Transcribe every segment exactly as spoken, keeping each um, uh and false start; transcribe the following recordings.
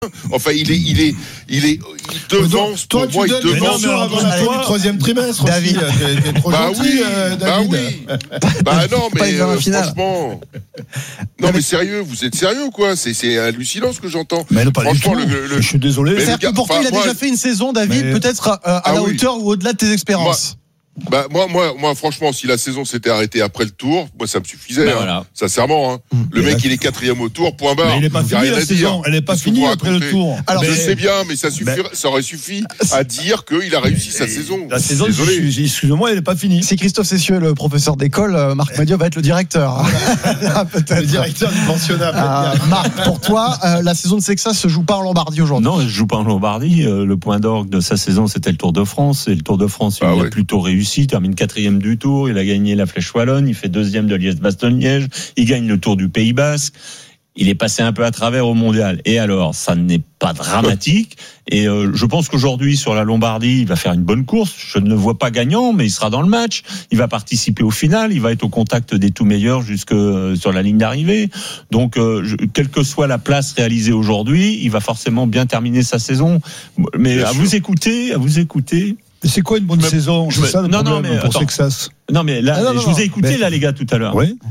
Enfin, il est, il est, il est, il devance. Toi, pour moi, tu il donnes devance. avant la fin du troisième trimestre. David, aussi, t'es trop bah gentil, oui, euh, bah David. oui. Bah non, mais euh, franchement. Non, mais sérieux, vous êtes sérieux ou quoi? C'est, c'est hallucinant ce que j'entends. Mais non, pas franchement, du tout. le, le, je suis désolé. C'est-à-dire que pour toi, il a moi, déjà fait une saison, David, mais... peut-être euh, à ah la oui. hauteur ou au-delà de tes espérances. Moi, Bah moi moi moi franchement, si la saison s'était arrêtée après le tour, moi ça me suffisait, ben hein, voilà. sincèrement. Hein. Mmh. Le mec il est quatrième au tour, point barre. Mais il est pas fini la saison, elle est pas finie après le tour. Alors, je mais... sais bien, mais ça suffira, mais... ça aurait suffi à dire qu'il a réussi mais... sa saison. La saison, désolé. Excusez-moi, elle est pas finie. Si Christophe Cessieux, le professeur d'école, Marc Madiot va être le directeur. ah, peut-être. Le directeur du pensionnat. Euh, Marc, pour toi, euh, la saison de Sexas se joue pas en Lombardie aujourd'hui. Non, elle se joue pas en Lombardie. Euh, le point d'orgue de sa saison, c'était le Tour de France. Et le Tour de France, il ah, a ouais. plutôt réussi. Il termine quatrième du Tour. Il a gagné la Flèche Wallonne. Il fait deuxième de Liège-Bastogne-Liège. Il gagne le Tour du Pays Basque. Il est passé un peu à travers au mondial. Et alors, ça n'est pas dramatique. Et euh, je pense qu'aujourd'hui, sur la Lombardie, il va faire une bonne course. Je ne le vois pas gagnant, mais il sera dans le match. Il va participer au final. Il va être au contact des tout meilleurs jusque sur la ligne d'arrivée. Donc, euh, je, quelle que soit la place réalisée aujourd'hui, il va forcément bien terminer sa saison. Mais bien à sûr. vous écouter, à vous écouter. Mais c'est quoi une bonne me, saison? C'est me, ça le non, problème non, mais, pour Sexas. Non, mais là, ah, non, non, je vous ai écouté, mais... là, les gars, tout à l'heure. Oui.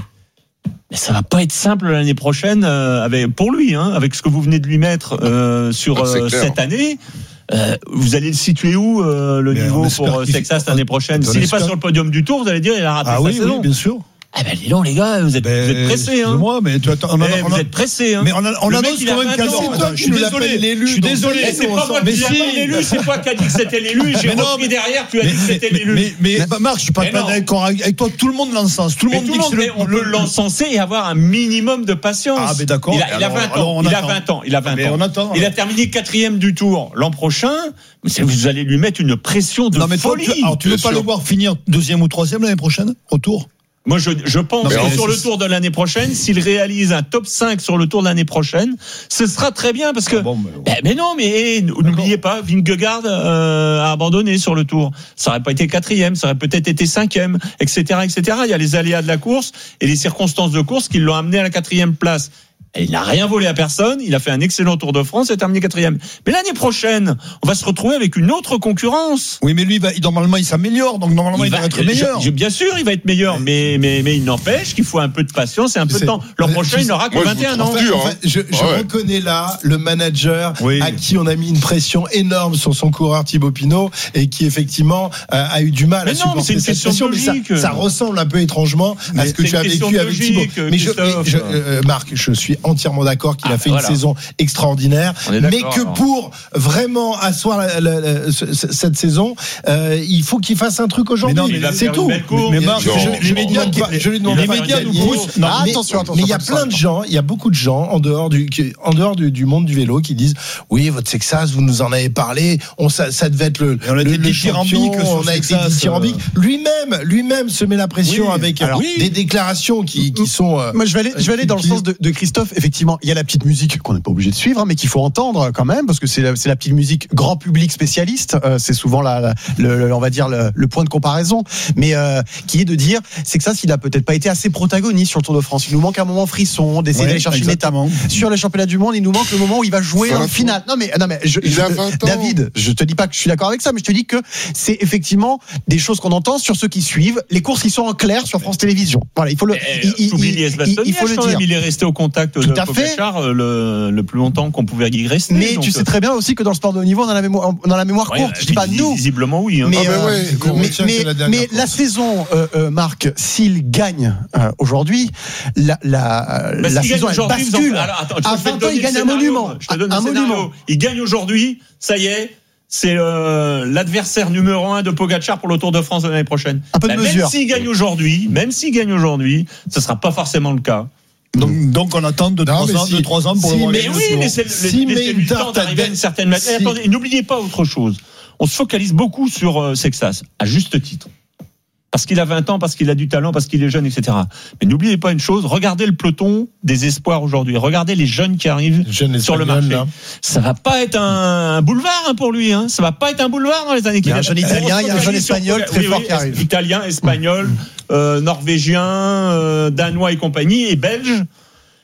Mais ça va pas être simple l'année prochaine, euh, avec, pour lui, hein, avec ce que vous venez de lui mettre euh, sur euh, cette année. Euh, vous allez le situer où euh, le mais niveau pour Sexas l'année prochaine? S'il n'est pas sur le podium du Tour, vous allez dire il a raté ah, sa oui, saison. Oui, bien sûr. Ah ben dis donc les gars, vous êtes, ben, vous êtes pressés hein. Moi, mais tu attends, on a, mais on a, vous êtes pressés hein. Mais on a, on annonce quand même cadeau. Je suis désolé, l'élu. Je suis désolé. C'est pas moi qui ai l'élu, c'est pas qui a dit que c'était l'élu. J'ai repris derrière, tu as dit que c'était l'élu. Mais, mais, mais Marc, je suis pas d'accord avec toi. Tout le monde l'encense. Tout le monde dit que c'est le. On peut l'encenser et avoir un minimum de patience. Ah mais d'accord. Il a vingt ans. Il a vingt ans. Il a vingt ans. Il a terminé quatrième du Tour l'an prochain. Mais vous allez lui mettre une pression de folie. Alors tu veux pas le voir finir deuxième ou troisième l'année prochaine au Tour? Moi, je, je pense non, que sur le Tour de l'année prochaine, s'il réalise un top cinq sur le Tour de l'année prochaine, ce sera très bien parce que. Ah bon, mais, bon. mais non, mais n'oubliez pas, Vingegaard euh, a abandonné sur le Tour. Ça aurait pas été quatrième, ça aurait peut-être été cinquième, et cetera, et cetera. Il y a les aléas de la course et les circonstances de course qui l'ont amené à la quatrième place. Et il n'a rien volé à personne, il a fait un excellent Tour de France et a terminé quatrième. Mais l'année prochaine, on va se retrouver avec une autre concurrence. Oui, mais lui, il va, normalement, il s'améliore, donc normalement, il, il va, va être meilleur. Je, bien sûr, il va être meilleur, mais, mais, mais il n'empêche qu'il faut un peu de patience et un peu de temps. L'an prochain, il n'aura que vingt et un ans. Enfin, enfin, je je ouais. reconnais là le manager oui. à qui on a mis une pression énorme sur son coureur Thibaut Pinot et qui, effectivement, euh, a eu du mal mais à non, supporter c'est une cette pression. Mais ça, ça ressemble un peu étrangement mais à ce que tu as vécu avec Thibaut. Mais je, je, euh, Marc, je suis entièrement d'accord qu'il ah, a fait voilà. une saison extraordinaire, mais que alors. pour vraiment asseoir la, la, la, cette saison, euh, il faut qu'il fasse un truc aujourd'hui. Mais non, c'est tout. Mais, mais Marc, je, les médias, je lui demande. Les médias nous poussent. Non, ah, mais, attention, attention. Mais il y a plein de gens, il y a beaucoup de gens en dehors du, en dehors du, du monde du vélo qui disent, oui, votre Sexas, vous nous en avez parlé, on ça, ça devait être le, on a le, été le champion, on a été dithyrambique. Lui-même, lui-même se met la pression oui, avec alors, des déclarations qui, qui sont. Euh, Moi, je vais aller, je vais aller dans le sens de, de Christophe. Effectivement, il y a la petite musique qu'on n'est pas obligé de suivre, mais qu'il faut entendre quand même, parce que c'est la, c'est la petite musique grand public spécialiste. Euh, c'est souvent la, la le, le, on va dire le, le point de comparaison, mais euh, qui est de dire, c'est que ça, s'il a peut-être pas été assez protagoniste sur le Tour de France. Il nous manque un moment frisson, d'essayer ouais, d'aller chercher exactement. une étape. Sur les championnats du monde, il nous manque le moment où il va jouer en finale. Non mais, non mais, je, il je, a vingt ans. David, je te dis pas que je suis d'accord avec ça, mais je te dis que c'est effectivement des choses qu'on entend sur ceux qui suivent les courses qui sont en clair sur France Télévisions. Voilà, il faut le, il, il, il, il, il faut le dire. Il est resté au contact Tout de Pogačar le, le plus longtemps qu'on pouvait y rester. Mais donc... tu sais très bien aussi que dans le sport de haut niveau, on a la mémoire, on a la mémoire ouais, courte. Je dis pas nous. Visiblement oui. Hein. Mais, ah ben ouais, euh, mais, mais, la, mais la saison, euh, euh, Marc, s'il gagne euh, aujourd'hui, la, la, bah, la saison elle bascule. Alors, attends, à vingt ans, il gagne un monument. Je te donne un, un monument. Il gagne aujourd'hui. Ça y est. C'est euh, l'adversaire numéro un de Pogačar pour le Tour de France de l'année prochaine. Un peu de bah, mesure. Même s'il gagne aujourd'hui, même s'il gagne aujourd'hui, ce sera pas forcément le cas. Donc, donc on attend de trois ans, si, de trois ans pour si, le Mais oui, mais c'est si le le temps d'arriver à une certaine matière. Si. Attendez, n'oubliez pas autre chose. On se focalise beaucoup sur euh, Sexas, à juste titre. Parce qu'il a vingt ans, parce qu'il a du talent, parce qu'il est jeune, et cetera. Mais n'oubliez pas une chose, regardez le peloton des espoirs aujourd'hui. Regardez les jeunes qui arrivent jeunes sur le marché. Là. Ça va pas être un, un boulevard hein, pour lui. Hein. Ça va pas être un boulevard dans les années qui viennent. Il y a un jeune italien, il y a un jeune espagnol très oui, fort oui, qui arrive. Italien, espagnol, euh, norvégien, euh, danois et compagnie, et belge.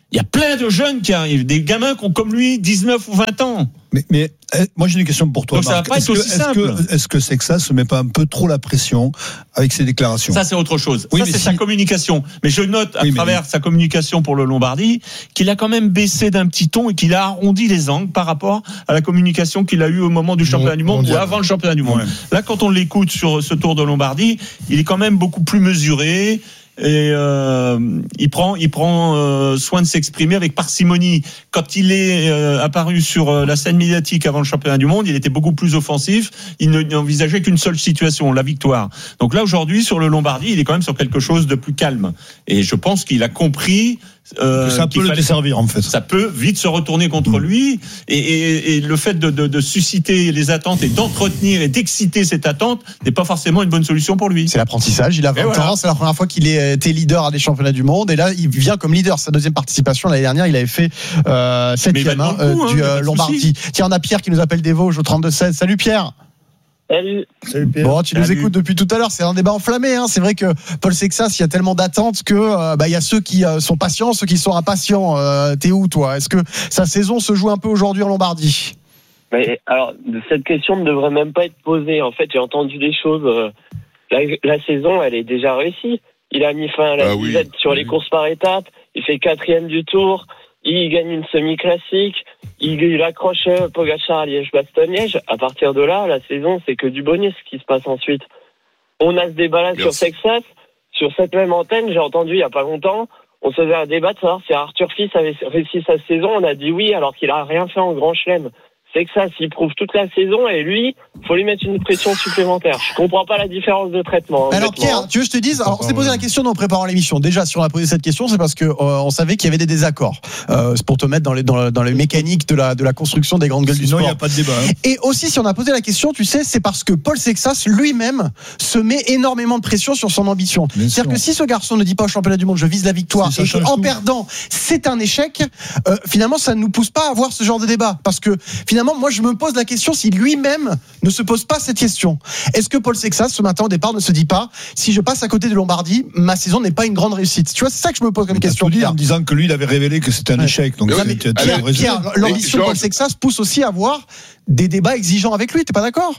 Il y a plein de jeunes qui arrivent, des gamins qui ont comme lui dix-neuf ou vingt ans. Mais, mais moi j'ai une question pour toi. Donc Marc. Ça va pas est-ce être que, aussi est-ce simple. Que, est-ce que Sexas se met pas un peu trop la pression avec ses déclarations? Ça c'est autre chose. Oui, ça c'est si... sa communication. Mais je note à oui, travers mais... sa communication pour le Lombardie qu'il a quand même baissé d'un petit ton et qu'il a arrondi les angles par rapport à la communication qu'il a eue au moment du championnat bon, du monde mondial. Ou avant le championnat du monde. Ouais. Là quand on l'écoute sur ce Tour de Lombardie, il est quand même beaucoup plus mesuré. Et euh, il prend, il prend euh, soin de s'exprimer avec parcimonie. Quand il est euh, apparu sur euh, la scène médiatique avant le championnat du monde, il était beaucoup plus offensif. Il ne, n'envisageait qu'une seule situation, la victoire. Donc là, aujourd'hui, sur le Lombardie, il est quand même sur quelque chose de plus calme. Et je pense qu'il a compris. Euh, ça peut le desservir en fait. Ça peut vite se retourner contre lui et, et, et le fait de, de, de susciter les attentes et d'entretenir et d'exciter cette attente n'est pas forcément une bonne solution pour lui. C'est l'apprentissage. Il a vingt voilà. ans, c'est la première fois qu'il était leader à des championnats du monde et là il vient comme leader. Sa deuxième participation l'année dernière, il avait fait euh, septième hein, euh, du euh, Lombardie. Tiens, on a Pierre qui nous appelle des Vosges au trente-deux seize. Salut Pierre. Salut. Salut Pierre. Bon, tu Salut. nous écoutes depuis tout à l'heure. C'est un débat enflammé. Hein. C'est vrai que Paul Sexas, il y a tellement d'attentes que euh, bah il y a ceux qui euh, sont patients, ceux qui sont impatients. Euh, t'es où toi? Est-ce que sa saison se joue un peu aujourd'hui en Lombardie? Mais alors, cette question ne devrait même pas être posée. En fait, j'ai entendu des choses. Euh, la, la saison, elle est déjà réussie. Il a mis fin à la ah disette oui. sur oui. les courses par étapes. Il fait quatrième du Tour. Il gagne une semi-classique. Il, il accroche Pogačar à Liège-Bastogne-Liège. À partir de là, la saison, c'est que du bonus qui se passe ensuite. On a ce débat-là sur Sexas. Sur cette même antenne, j'ai entendu il y a pas longtemps, on se faisait un débat de savoir si Arthur Fils avait réussi sa saison. On a dit oui, alors qu'il a rien fait en Grand Chelem. Sexas, il prouve toute la saison et lui, faut lui mettre une pression supplémentaire. Je comprends pas la différence de traitement. Alors Pierre, tu veux que je te dise, alors on s'est posé la question en préparant l'émission. Déjà, si on a posé cette question, c'est parce que euh, on savait qu'il y avait des désaccords. Euh, c'est pour te mettre dans les dans, dans les mécaniques de la de la construction des grandes gueules Sinon, du sport. Il y a pas de débat. Hein. Et aussi, si on a posé la question, tu sais, c'est parce que Paul Sexas lui-même se met énormément de pression sur son ambition. Bien C'est-à-dire sûr. que si ce garçon ne dit pas au championnat du monde, je vise la victoire, et qu'en tout. perdant, c'est un échec. Euh, finalement, ça ne nous pousse pas à avoir ce genre de débat, parce que finalement, moi, je me pose la question si lui-même ne se pose pas cette question. Est-ce que Paul Sexas, ce matin au départ, ne se dit pas si je passe à côté de Lombardie, ma saison n'est pas une grande réussite? Tu vois, c'est ça que je me pose comme mais question. Dit en disant que lui, il avait révélé que c'était un ouais. échec. Donc, non, mais, Pierre, Pierre, Pierre, l'ambition de Paul Sexas pousse aussi à avoir des débats exigeants avec lui. T'es pas d'accord?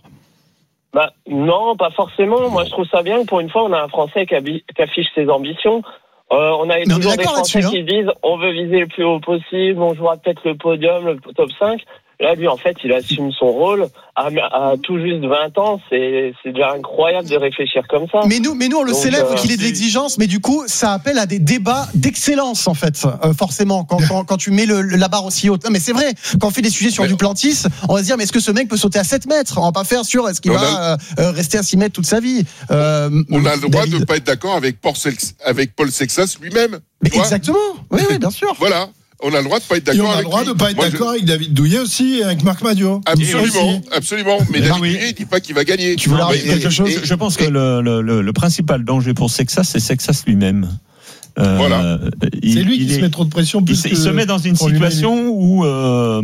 Bah non, pas forcément. Moi, je trouve ça bien que pour une fois, on a un Français qui, habi- qui affiche ses ambitions. Euh, on a mais toujours on des Français qui disent on veut viser le plus haut possible, on jouera peut-être le podium, le top cinq. Là, lui, en fait, il assume son rôle à, à tout juste vingt ans. C'est, c'est déjà incroyable de réfléchir comme ça. Mais nous, mais nous, on le Donc, célèbre euh, qu'il ait de l'exigence, mais du coup, ça appelle à des débats d'excellence, en fait, euh, forcément, quand, quand, quand tu mets le, la barre aussi haute. Non, mais c'est vrai, quand on fait des sujets sur mais Duplantis, on va se dire, mais est-ce que ce mec peut sauter à sept mètres? On va pas faire sur, est-ce qu'il va a... euh, rester à six mètres toute sa vie? Euh, on a le droit David. de ne pas être d'accord avec Paul, Sex, avec Paul Sexas lui-même. Mais exactement. Oui, oui, bien sûr. Voilà. On a le droit de pas être d'accord. Et on a le droit de pas être Moi, d'accord je... avec David Douillet aussi et avec Marc Madiot. Absolument, absolument. Mais David oui. Douillet, il dit pas qu'il va gagner. Tu veux rajouter quelque chose? Je pense que le, le, le principal danger pour Sexas, c'est Sexas lui-même. Euh, voilà. Il, c'est lui qui se est, met trop de pression. Plus il, que il se met dans une situation où euh,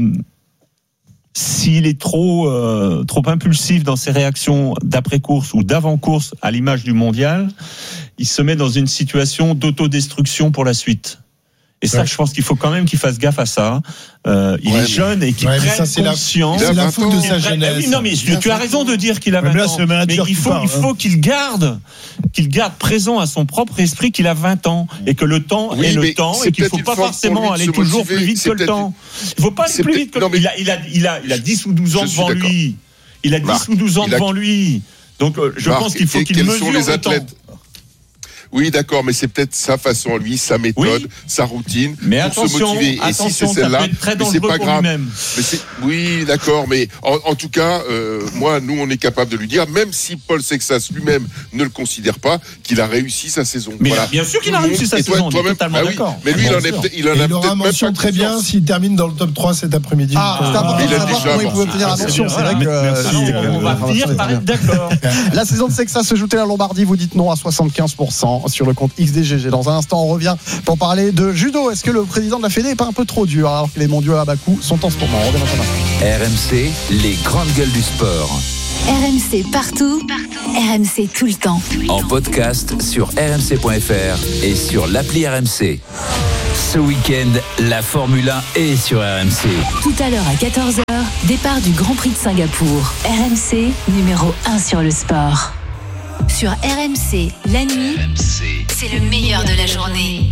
s'il est trop euh, trop impulsif dans ses réactions d'après-course ou d'avant-course, à l'image du mondial, il se met dans une situation d'autodestruction pour la suite. Et ça, ouais. je pense qu'il faut quand même qu'il fasse gaffe à ça. Euh, il ouais, est jeune et qu'il ouais, prenne ça, c'est conscience. La, c'est la faute de sa jeunesse. Oui, non, mais tu, tu as raison de dire qu'il a vingt mais là, ans. Mais il faut, parle, il faut hein. qu'il garde, qu'il garde présent à son propre esprit qu'il a vingt ans et que le temps oui, est le temps et qu'il ne faut pas forcément aller toujours plus vite que le temps. Il ne faut pas aller plus vite que le temps. Il a, il a, il a, il a dix ou douze ans devant lui. Il a dix ou douze ans devant lui. Donc, je pense qu'il faut qu'il mesure le temps. Oui, d'accord, mais c'est peut-être sa façon, lui, sa méthode, oui. sa routine, mais pour attention, se motiver. Et si c'est celle-là, mais c'est pas grave. Mais c'est, oui, d'accord, mais en, en tout cas, euh, moi, nous, on est capable de lui dire, même si Paul Sexas lui-même ne le considère pas, qu'il a réussi sa saison. Mais voilà. bien sûr qu'il a réussi sa toi, saison, toi, on est totalement ah, d'accord. Oui. Mais lui, il en, est, il en a il aura mention très bien s'il termine dans le top trois cet après-midi. Ah, c'est important de savoir comment il pouvait tenir la mention. C'est vrai que on va finir par être d'accord. La saison de Sexas se jouait à Lombardie, vous dites non à soixante-quinze pour cent sur le compte X D G G. Dans un instant, on revient pour parler de judo. Est-ce que le président de la Fédé n'est pas un peu trop dur alors que les mondiaux à Bakou sont en ce moment? On revient dans un instant. R M C, les grandes gueules du sport. R M C partout, partout. R M C tout le temps. En podcast sur r m c point f r et sur l'appli R M C. Ce week-end, la Formule un est sur R M C. Tout à l'heure à quatorze heures, départ du Grand Prix de Singapour. R M C, numéro un sur le sport. Sur R M C, la nuit, R M C. C'est le meilleur de la journée.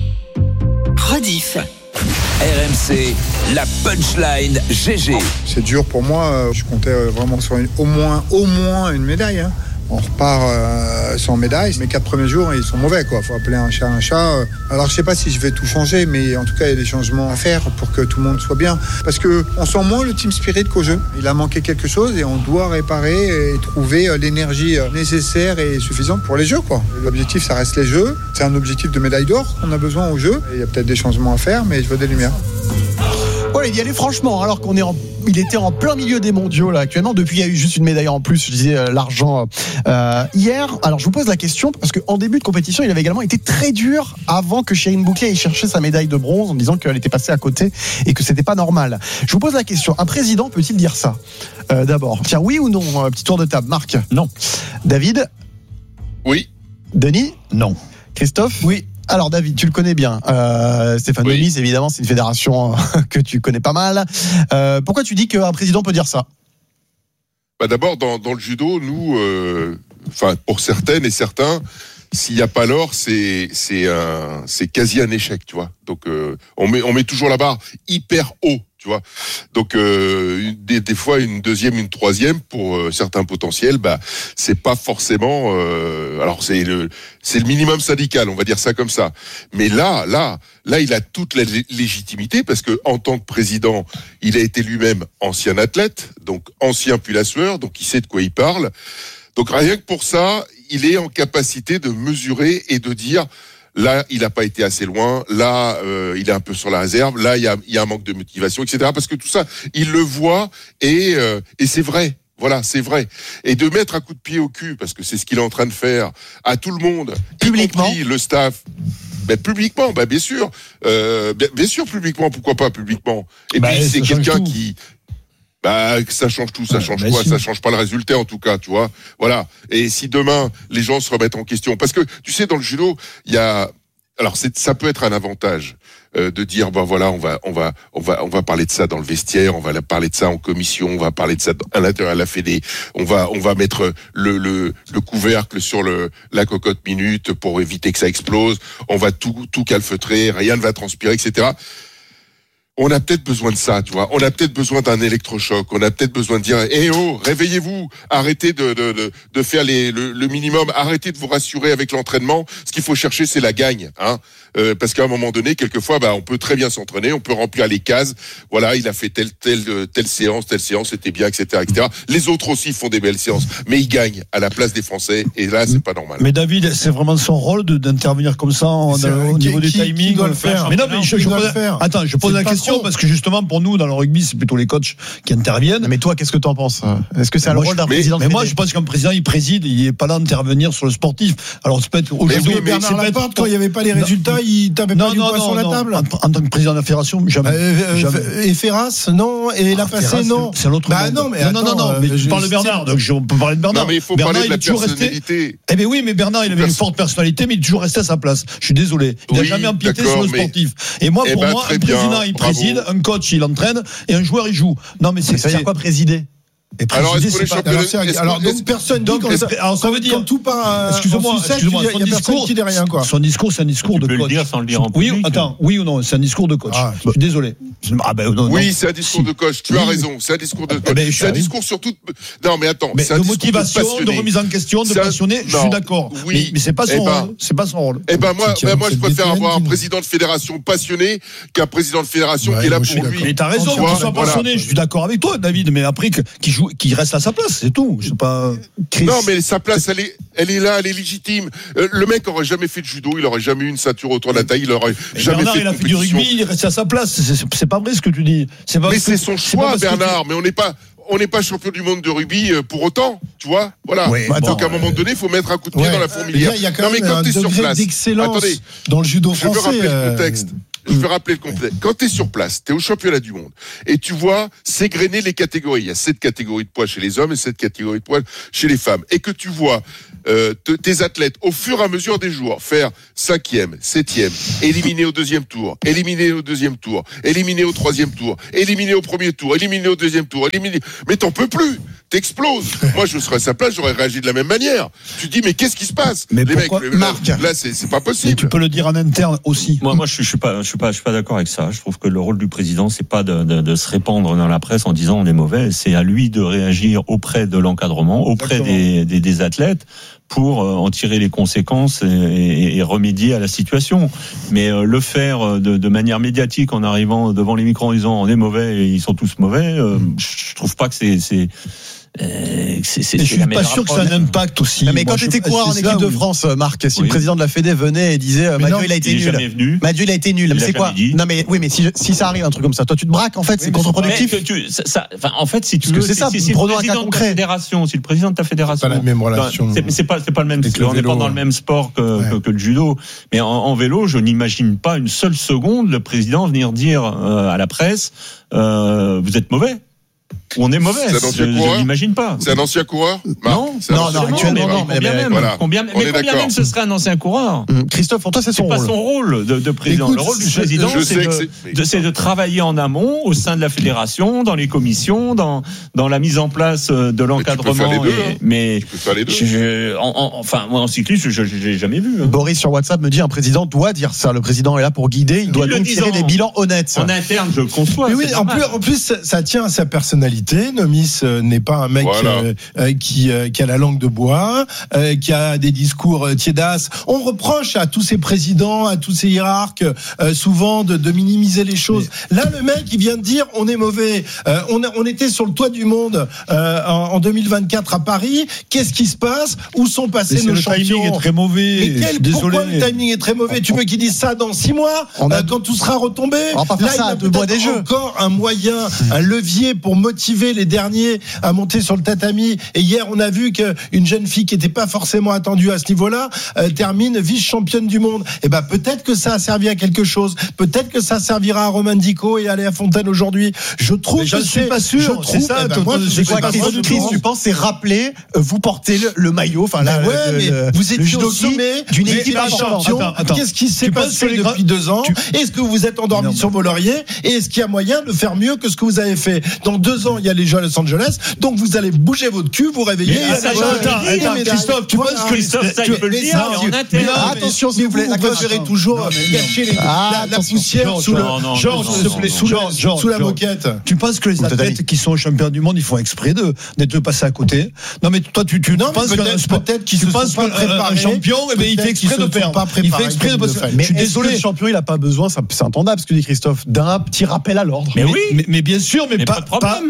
Rediff. R M C, la punchline G G. C'est dur pour moi, je comptais vraiment sur une, au, moins, au moins une médaille. Hein. On repart euh, sans médaille. Mes quatre premiers jours, ils sont mauvais, quoi. Faut appeler un chat un chat. Alors, je sais pas si je vais tout changer, mais en tout cas, il y a des changements à faire pour que tout le monde soit bien. Parce que on sent moins le team spirit qu'au jeu. Il a manqué quelque chose et on doit réparer et trouver l'énergie nécessaire et suffisante pour les jeux, quoi. L'objectif, ça reste les jeux. C'est un objectif de médaille d'or qu'on a besoin au jeu. Il y a peut-être des changements à faire, mais je veux des lumières. Ouais, il y allait franchement, alors qu'on est en, il était en plein milieu des mondiaux là actuellement. Depuis, il y a eu juste une médaille en plus. Je disais euh, l'argent euh, hier. Alors, je vous pose la question parce qu'en début de compétition, il avait également été très dur avant que Chérine Bouclé ait cherché sa médaille de bronze en disant qu'elle était passée à côté et que c'était pas normal. Je vous pose la question. Un président peut-il dire ça euh, d'abord? Tiens, oui ou non? Petit tour de table. Marc? Non. David? Oui. Denis? Non. Christophe? Oui. Alors David, tu le connais bien. Euh, Stéphane oui. Denis, évidemment, c'est une fédération que tu connais pas mal. Euh, pourquoi tu dis qu'un président peut dire ça? Bah d'abord, dans, dans le judo, nous, enfin euh, pour certaines et certains, s'il n'y a pas l'or, c'est c'est un c'est quasi un échec, tu vois. Donc euh, on met on met toujours la barre hyper haut, tu vois. Donc euh, des, des fois une deuxième, une troisième pour euh, certains potentiels, bah c'est pas forcément. Euh, alors c'est le c'est le minimum syndical, on va dire ça comme ça. Mais là là là il a toute la légitimité parce que en tant que président, il a été lui-même ancien athlète, donc ancien puis la sueur, donc il sait de quoi il parle. Donc rien que pour ça, il est en capacité de mesurer et de dire là, il n'a pas été assez loin, là, euh, il est un peu sur la réserve, là, il y a, il y a un manque de motivation, et cetera. Parce que tout ça, il le voit et, euh, et c'est vrai. Voilà, c'est vrai. Et de mettre un coup de pied au cul, parce que c'est ce qu'il est en train de faire, à tout le monde, publiquement, y compris le staff. Ben, publiquement, ben, bien sûr. Euh, bien, bien sûr, publiquement, pourquoi pas publiquement. Et bah, puis, c'est quelqu'un qui... Bah, ça change tout, ça change quoi? Ça change pas le résultat, en tout cas, tu vois. Voilà. Et si demain, les gens se remettent en question. Parce que, tu sais, dans le judo, il y a, alors, c'est, ça peut être un avantage, euh, de dire, ben voilà, on va, on va, on va, on va parler de ça dans le vestiaire, on va parler de ça en commission, on va parler de ça à l'intérieur de la fédé, on va, on va mettre le, le, le couvercle sur le, la cocotte minute pour éviter que ça explose, on va tout, tout calfeutrer, rien ne va transpirer, et cetera. On a peut-être besoin de ça, tu vois. On a peut-être besoin d'un électrochoc. On a peut-être besoin de dire, eh oh, réveillez-vous, arrêtez de de de, de faire les le, le minimum, arrêtez de vous rassurer avec l'entraînement. Ce qu'il faut chercher, c'est la gagne, hein. Euh, parce qu'à un moment donné, quelquefois, bah, on peut très bien s'entraîner, on peut remplir les cases. Voilà, il a fait telle telle telle séance, telle séance, c'était bien, et cetera, et cetera. Les autres aussi font des belles séances, mais ils gagnent à la place des Français, et là, c'est pas normal. Mais David, c'est vraiment son rôle de, d'intervenir comme ça en, dans, au niveau qui, du timing. Qui doit le faire? Mais non, mais je, je pose, attends, je pose la question parce que justement, pour nous, dans le rugby, c'est plutôt les coachs qui interviennent. Mais toi, qu'est-ce que tu en penses? Est-ce que c'est un rôle d'un mais, président? Mais moi, je pense qu'un président, il préside, il n'est pas là d'intervenir sur le sportif. Alors, c'est peut-être au judo. Bernard Laporte, quand il n'y avait pas les résultats, il tapait pas du poing sur la table. En tant que président de la fédération, jamais. Euh, jamais. Et Ferras, non. Et la passée, non. C'est un autre. Bah non, mais non, non, non. Mais je parle de Bernard, donc on peut parler de Bernard. Non, mais il faut Bernard, parler de la il est toujours personnalité. Resté... Eh bien oui, mais Bernard, il avait une forte personnalité, mais il est toujours resté à sa place. Je suis désolé. Il n'a oui, jamais empiété sur le sportif. Mais... Et moi, pour eh ben, moi, un président, bien, il préside, bravo. Un coach, il entraîne, et un joueur, il joue. Non, mais c'est ça veut dire quoi présider? Et alors, est-ce que pas... alors, alors, alors donc personne donc, dit ça, alors ça veut dire quand tout part excusez-moi, excusez-moi, son discours qui dit rien quoi. Son discours c'est un discours tu de peux coach. Le dire sans le dire en oui, public. attends, oui ou non, c'est un discours de coach. Ah, je suis désolé. Ah ben non, oui, non. C'est un discours si. de coach, tu oui. as raison, c'est un discours de coach. C'est un discours surtout non mais attends, mais c'est un de discours motivation, de, de remise en question, de passionné, je suis d'accord. Oui, mais c'est pas son rôle, c'est pas son rôle. Eh ben moi moi je préfère avoir un président de fédération passionné qu'un président de fédération qui est là pour lui. Mais t'as raison, qu'il soit passionné, je suis d'accord avec toi David, mais après qu'il joue qu'il reste à sa place, c'est tout. Pas... Non, mais sa place, elle est, elle est là, elle est légitime. Euh, le mec aurait jamais fait de judo, il aurait jamais eu une ceinture autour de la taille, il aurait mais jamais Bernard, fait de il a fait du rugby, il est resté à sa place. C'est, c'est, c'est pas vrai ce que tu dis. C'est pas mais c'est son choix, Bernard. Tu... Mais on n'est pas, on n'est pas champion du monde de rugby pour autant, tu vois. Voilà. Oui, donc bon, à un moment euh... donné, il faut mettre un coup de pied ouais, dans la fourmilière. Il y a quand non, même mais quand un degré place, d'excellence attendez, dans le judo français. Je veux rappeler le contexte. je vais rappeler le complet. Quand tu es sur place, tu es au championnat du monde et tu vois s'égrener les catégories. Il y a sept catégories de poids chez les hommes et sept catégories de poids chez les femmes. Et que tu vois euh, te, tes athlètes au fur et à mesure des jours faire cinquième, septième, éliminé au deuxième tour, éliminé au deuxième tour, éliminé au troisième tour, éliminé au premier tour, éliminé au deuxième tour, éliminé. Mais t'en peux plus. T'exploses. Moi, je serais à sa place, j'aurais réagi de la même manière. Tu te dis, mais qu'est-ce qui se passe? Mais les pourquoi, mecs, Marc, là, là c'est, c'est pas possible. Mais tu peux le dire en interne aussi. Moi, moi, je suis, je suis pas, je suis pas, je suis pas d'accord avec ça. Je trouve que le rôle du président, c'est pas de, de, de se répandre dans la presse en disant on est mauvais. C'est à lui de réagir auprès de l'encadrement, auprès des, des, des athlètes, pour en tirer les conséquences et, et, et remédier à la situation. Mais euh, le faire de, de manière médiatique en arrivant devant les micros en disant on est mauvais et ils sont tous mauvais, euh, je trouve pas que c'est, c'est Euh, c'est, c'est, je suis pas sûr que ça a un impact aussi. Non, mais quand tu étais coureur en équipe de oui. France, Marc, si oui. le président de la Fédé venait et disait euh, Mathieu il a été il nul. Mathieu il a été nul. Il mais c'est quoi dit. Non mais oui mais si, si ça arrive un truc comme ça, toi tu te braques en fait, oui, c'est contre-productif. Tu, ça, ça, enfin, en fait si tu Parce veux, que c'est ça. Si, si, si prenons un cas concret. Fédération, si le président de ta fédération, c'est pas la même relation. C'est, c'est pas c'est pas le même. On n'est pas dans le même sport que, ouais. que, que le judo. Mais en, en vélo, je n'imagine pas une seule seconde le président venir dire euh, à la presse euh, vous êtes mauvais. On est mauvais, je, je n'imagine pas. C'est un ancien coureur? Non, c'est non, non, actuellement non. Mais combien même, voilà. combien, mais combien même ce serait un ancien coureur? mmh. Christophe, pour toi, c'est son c'est rôle. C'est pas son rôle de, de président. Écoute, le rôle du président, je c'est, de, c'est... De, c'est de travailler en amont au sein de la fédération, dans les commissions, dans, dans la mise en place de l'encadrement. Mais tu peux faire les deux, hein. Mais tu peux faire les deux. Je, en, en, enfin, moi, en cyclisme, je, je, j'ai jamais vu. Hein. Boris sur WhatsApp me dit un président doit dire ça. Le président est là pour guider. Il doit donc tirer des bilans honnêtes. En interne, je le conçois. Mais oui, en plus, en plus, ça tient à sa personnalité. Nomis n'est pas un mec voilà. euh, qui, euh, qui a la langue de bois, euh, qui a des discours euh, tiédasses. On reproche à tous ces présidents, à tous ces hiérarques, euh, souvent de, de minimiser les choses. Mais... Là, le mec, il vient de dire on est mauvais. Euh, on, a, on était sur le toit du monde euh, en, en deux mille vingt-quatre à Paris. Qu'est-ce qui se passe? Où sont passés nos champions? Le timing est très mauvais. Mais quel, pourquoi le timing est très mauvais? Tu veux qu'ils disent ça dans six mois, on a... euh, quand tout sera retombé? On va pas faire Là, ça à deux mois des jeux. Encore un moyen, un levier pour motiver les derniers à monter sur le tatami. Et hier, on a vu qu'une jeune fille qui n'était pas forcément attendue à ce niveau-là euh, termine vice-championne du monde. Et ben peut-être que ça a servi à quelque chose. Peut-être que ça servira à Romain Dico et à Léa Fontaine aujourd'hui. Je trouve mais que je ne suis pas sûr. Je trouve, c'est ça. Eh ben moi, je c'est quoi, Chris, Chris, tu penses, c'est rappeler, vous portez le, le maillot. Enfin là, ben ouais, le, mais le, vous étiez au sommet d'une équipe de champions. Qu'est-ce qui s'est passé depuis gra... deux ans tu... Est-ce que vous vous êtes endormi non, sur vos lauriers? Et est-ce qu'il y a moyen de faire mieux que ce que vous avez fait? Dans deux ans, il y a les Jeux à Los Angeles. Donc vous allez bouger votre cul, vous réveillez. Mais, attends, attends, attends, Christophe, tu penses que Christophe, ça, il peut le dire, mais en interne. Attention, s'il vous plaît, vous préférez toujours gâcher la poussière sous le Georges, s'il te plaît, sous la moquette. Tu penses que les athlètes qui sont champions du monde, ils font exprès de d'être passés à côté? Non, mais toi, tu tu penses que peut-être qu'ils se sont pas préparés. Un champion, il fait exprès de perdre. Il fait exprès de passer. Mais je suis désolé, le champion, il a pas besoin, c'est entendable ce que dit Christophe, d'un petit rappel à l'ordre. Mais oui, mais bien sûr, mais pas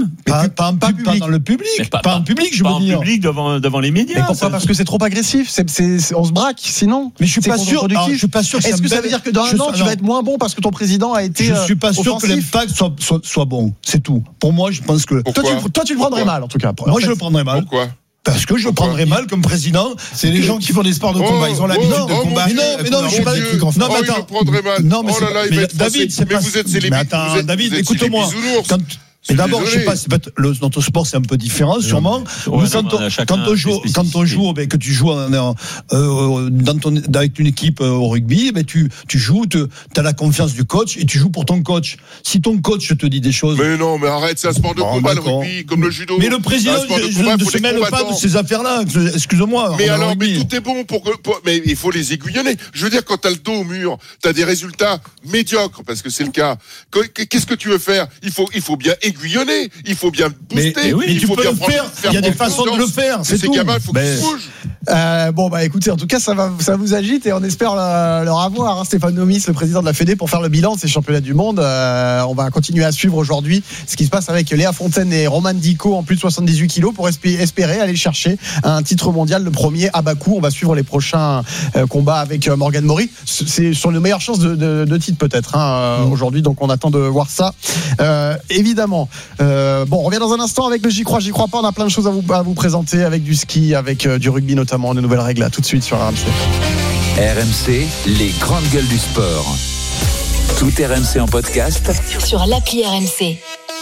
pas dans le public, pas en public, je veux dire. Pas en public devant devant les médias. Mais pourquoi? Parce que c'est trop agressif. C'est, c'est, on se braque, sinon. Mais je suis pas sûr. Alors, je suis pas sûr. Est-ce que ça veut dire que dans un an, tu vas être moins bon parce que ton président a été. Je suis pas sûr offensif. que l'impact soit, soit, soit bon. C'est tout. Pour moi, je pense que. Toi tu, toi, tu le prendrais mal, en tout cas. Moi, je le prendrais mal. Pourquoi? Parce que je Pourquoi prendrais mal comme président. C'est les gens qui font des sports de combat. Ils ont l'habitude oh, de combattre. Mais non, mais non, je suis pas. Non, mais attends. Je prendrais mal. Non, mais oh là là, il va être David, c'est mais pas. vous êtes c'est les. Mais attends, David, écoute-moi. Mais d'abord, je sais pas, c'est le, notre sport c'est un peu différent, sûrement. Ouais, quand, non, on, quand on joue, quand on joue, ben, que tu joues en, en, euh, dans ton, avec une équipe euh, au rugby, ben tu, tu joues, tu as la confiance du coach et tu joues pour ton coach. Si ton coach te dit des choses. Mais non, mais arrête, c'est un sport de bon, combat, d'accord. Le rugby, comme le judo. Mais le président ne se mêle pas de ces affaires-là. Excuse-moi. Mais alors, mais tout est bon pour que, pour, mais il faut les aiguillonner. Je veux dire, quand t'as le dos au mur, t'as des résultats médiocres, parce que c'est le cas. Qu'est-ce que tu veux faire? Il faut, il faut bien aiguillonner. Il faut bien booster. Mais, mais oui, il tu faut peux bien le faire. faire. Il y a des façons de le faire. C'est ces tout. gamins, il faut mais... qu'ils bougent. Euh, bon, bah écoutez, en tout cas, ça, va, ça vous agite et on espère le, leur avoir. Hein, Stéphane Nomis, le président de la Fédé, pour faire le bilan de ces championnats du monde. Euh, on va continuer à suivre aujourd'hui ce qui se passe avec Léa Fontaine et Romain Dico en plus de soixante-dix-huit kilos pour espérer aller chercher un titre mondial, le premier à Bakou. On va suivre les prochains euh, combats avec euh, Morgan Mori. C'est sur les meilleures chances de, de, de titre peut-être hein, euh, mmh. aujourd'hui. Donc on attend de voir ça. Euh, évidemment. Euh, bon, on revient dans un instant avec le J'y crois, j'y crois pas. On a plein de choses à vous, à vous présenter avec du ski, avec euh, du rugby notamment, de nouvelles règles là, tout de suite sur R M C. R M C, les grandes gueules du sport. Tout R M C en podcast sur l'appli R M C.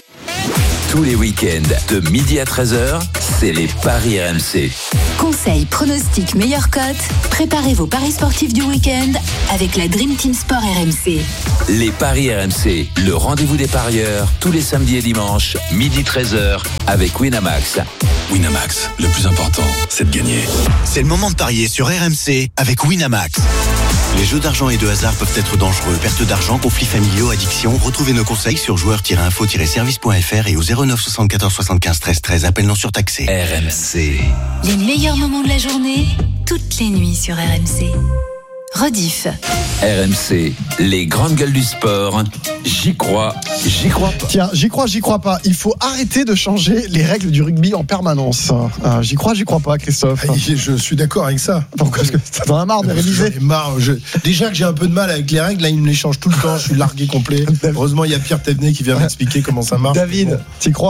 Tous les week-ends, de midi à treize heures, c'est les paris R M C. Conseils, pronostics, meilleures cotes. Préparez vos paris sportifs du week-end avec la Dream Team Sport R M C. Les paris R M C, le rendez-vous des parieurs, tous les samedis et dimanches, midi treize heures, avec Winamax. Winamax, le plus important, c'est de gagner. C'est le moment de parier sur R M C avec Winamax. Les jeux d'argent et de hasard peuvent être dangereux. Perte d'argent, conflits familiaux, addiction. Retrouvez nos conseils sur joueurs tiret info tiret service point f r et au zéro neuf soixante-quatorze soixante-quinze treize treize. Appel non surtaxé. R M C. Les meilleurs moments de la journée, toutes les nuits sur R M C. Rediff. R M C, les grandes gueules du sport. J'y crois, j'y crois pas. Tiens, j'y crois, j'y crois pas. Il faut arrêter de changer les règles du rugby en permanence. Euh, j'y crois, j'y crois pas, Christophe. Je suis d'accord avec ça. Pourquoi ? Parce que t'en as marre de réviser. J'en ai marre. Je... Déjà que j'ai un peu de mal avec les règles, là, ils me les changent tout le temps. Je suis largué complet. Heureusement, il y a Pierre Thévenet qui vient m'expliquer comment ça marche. David, bon. T'y crois ?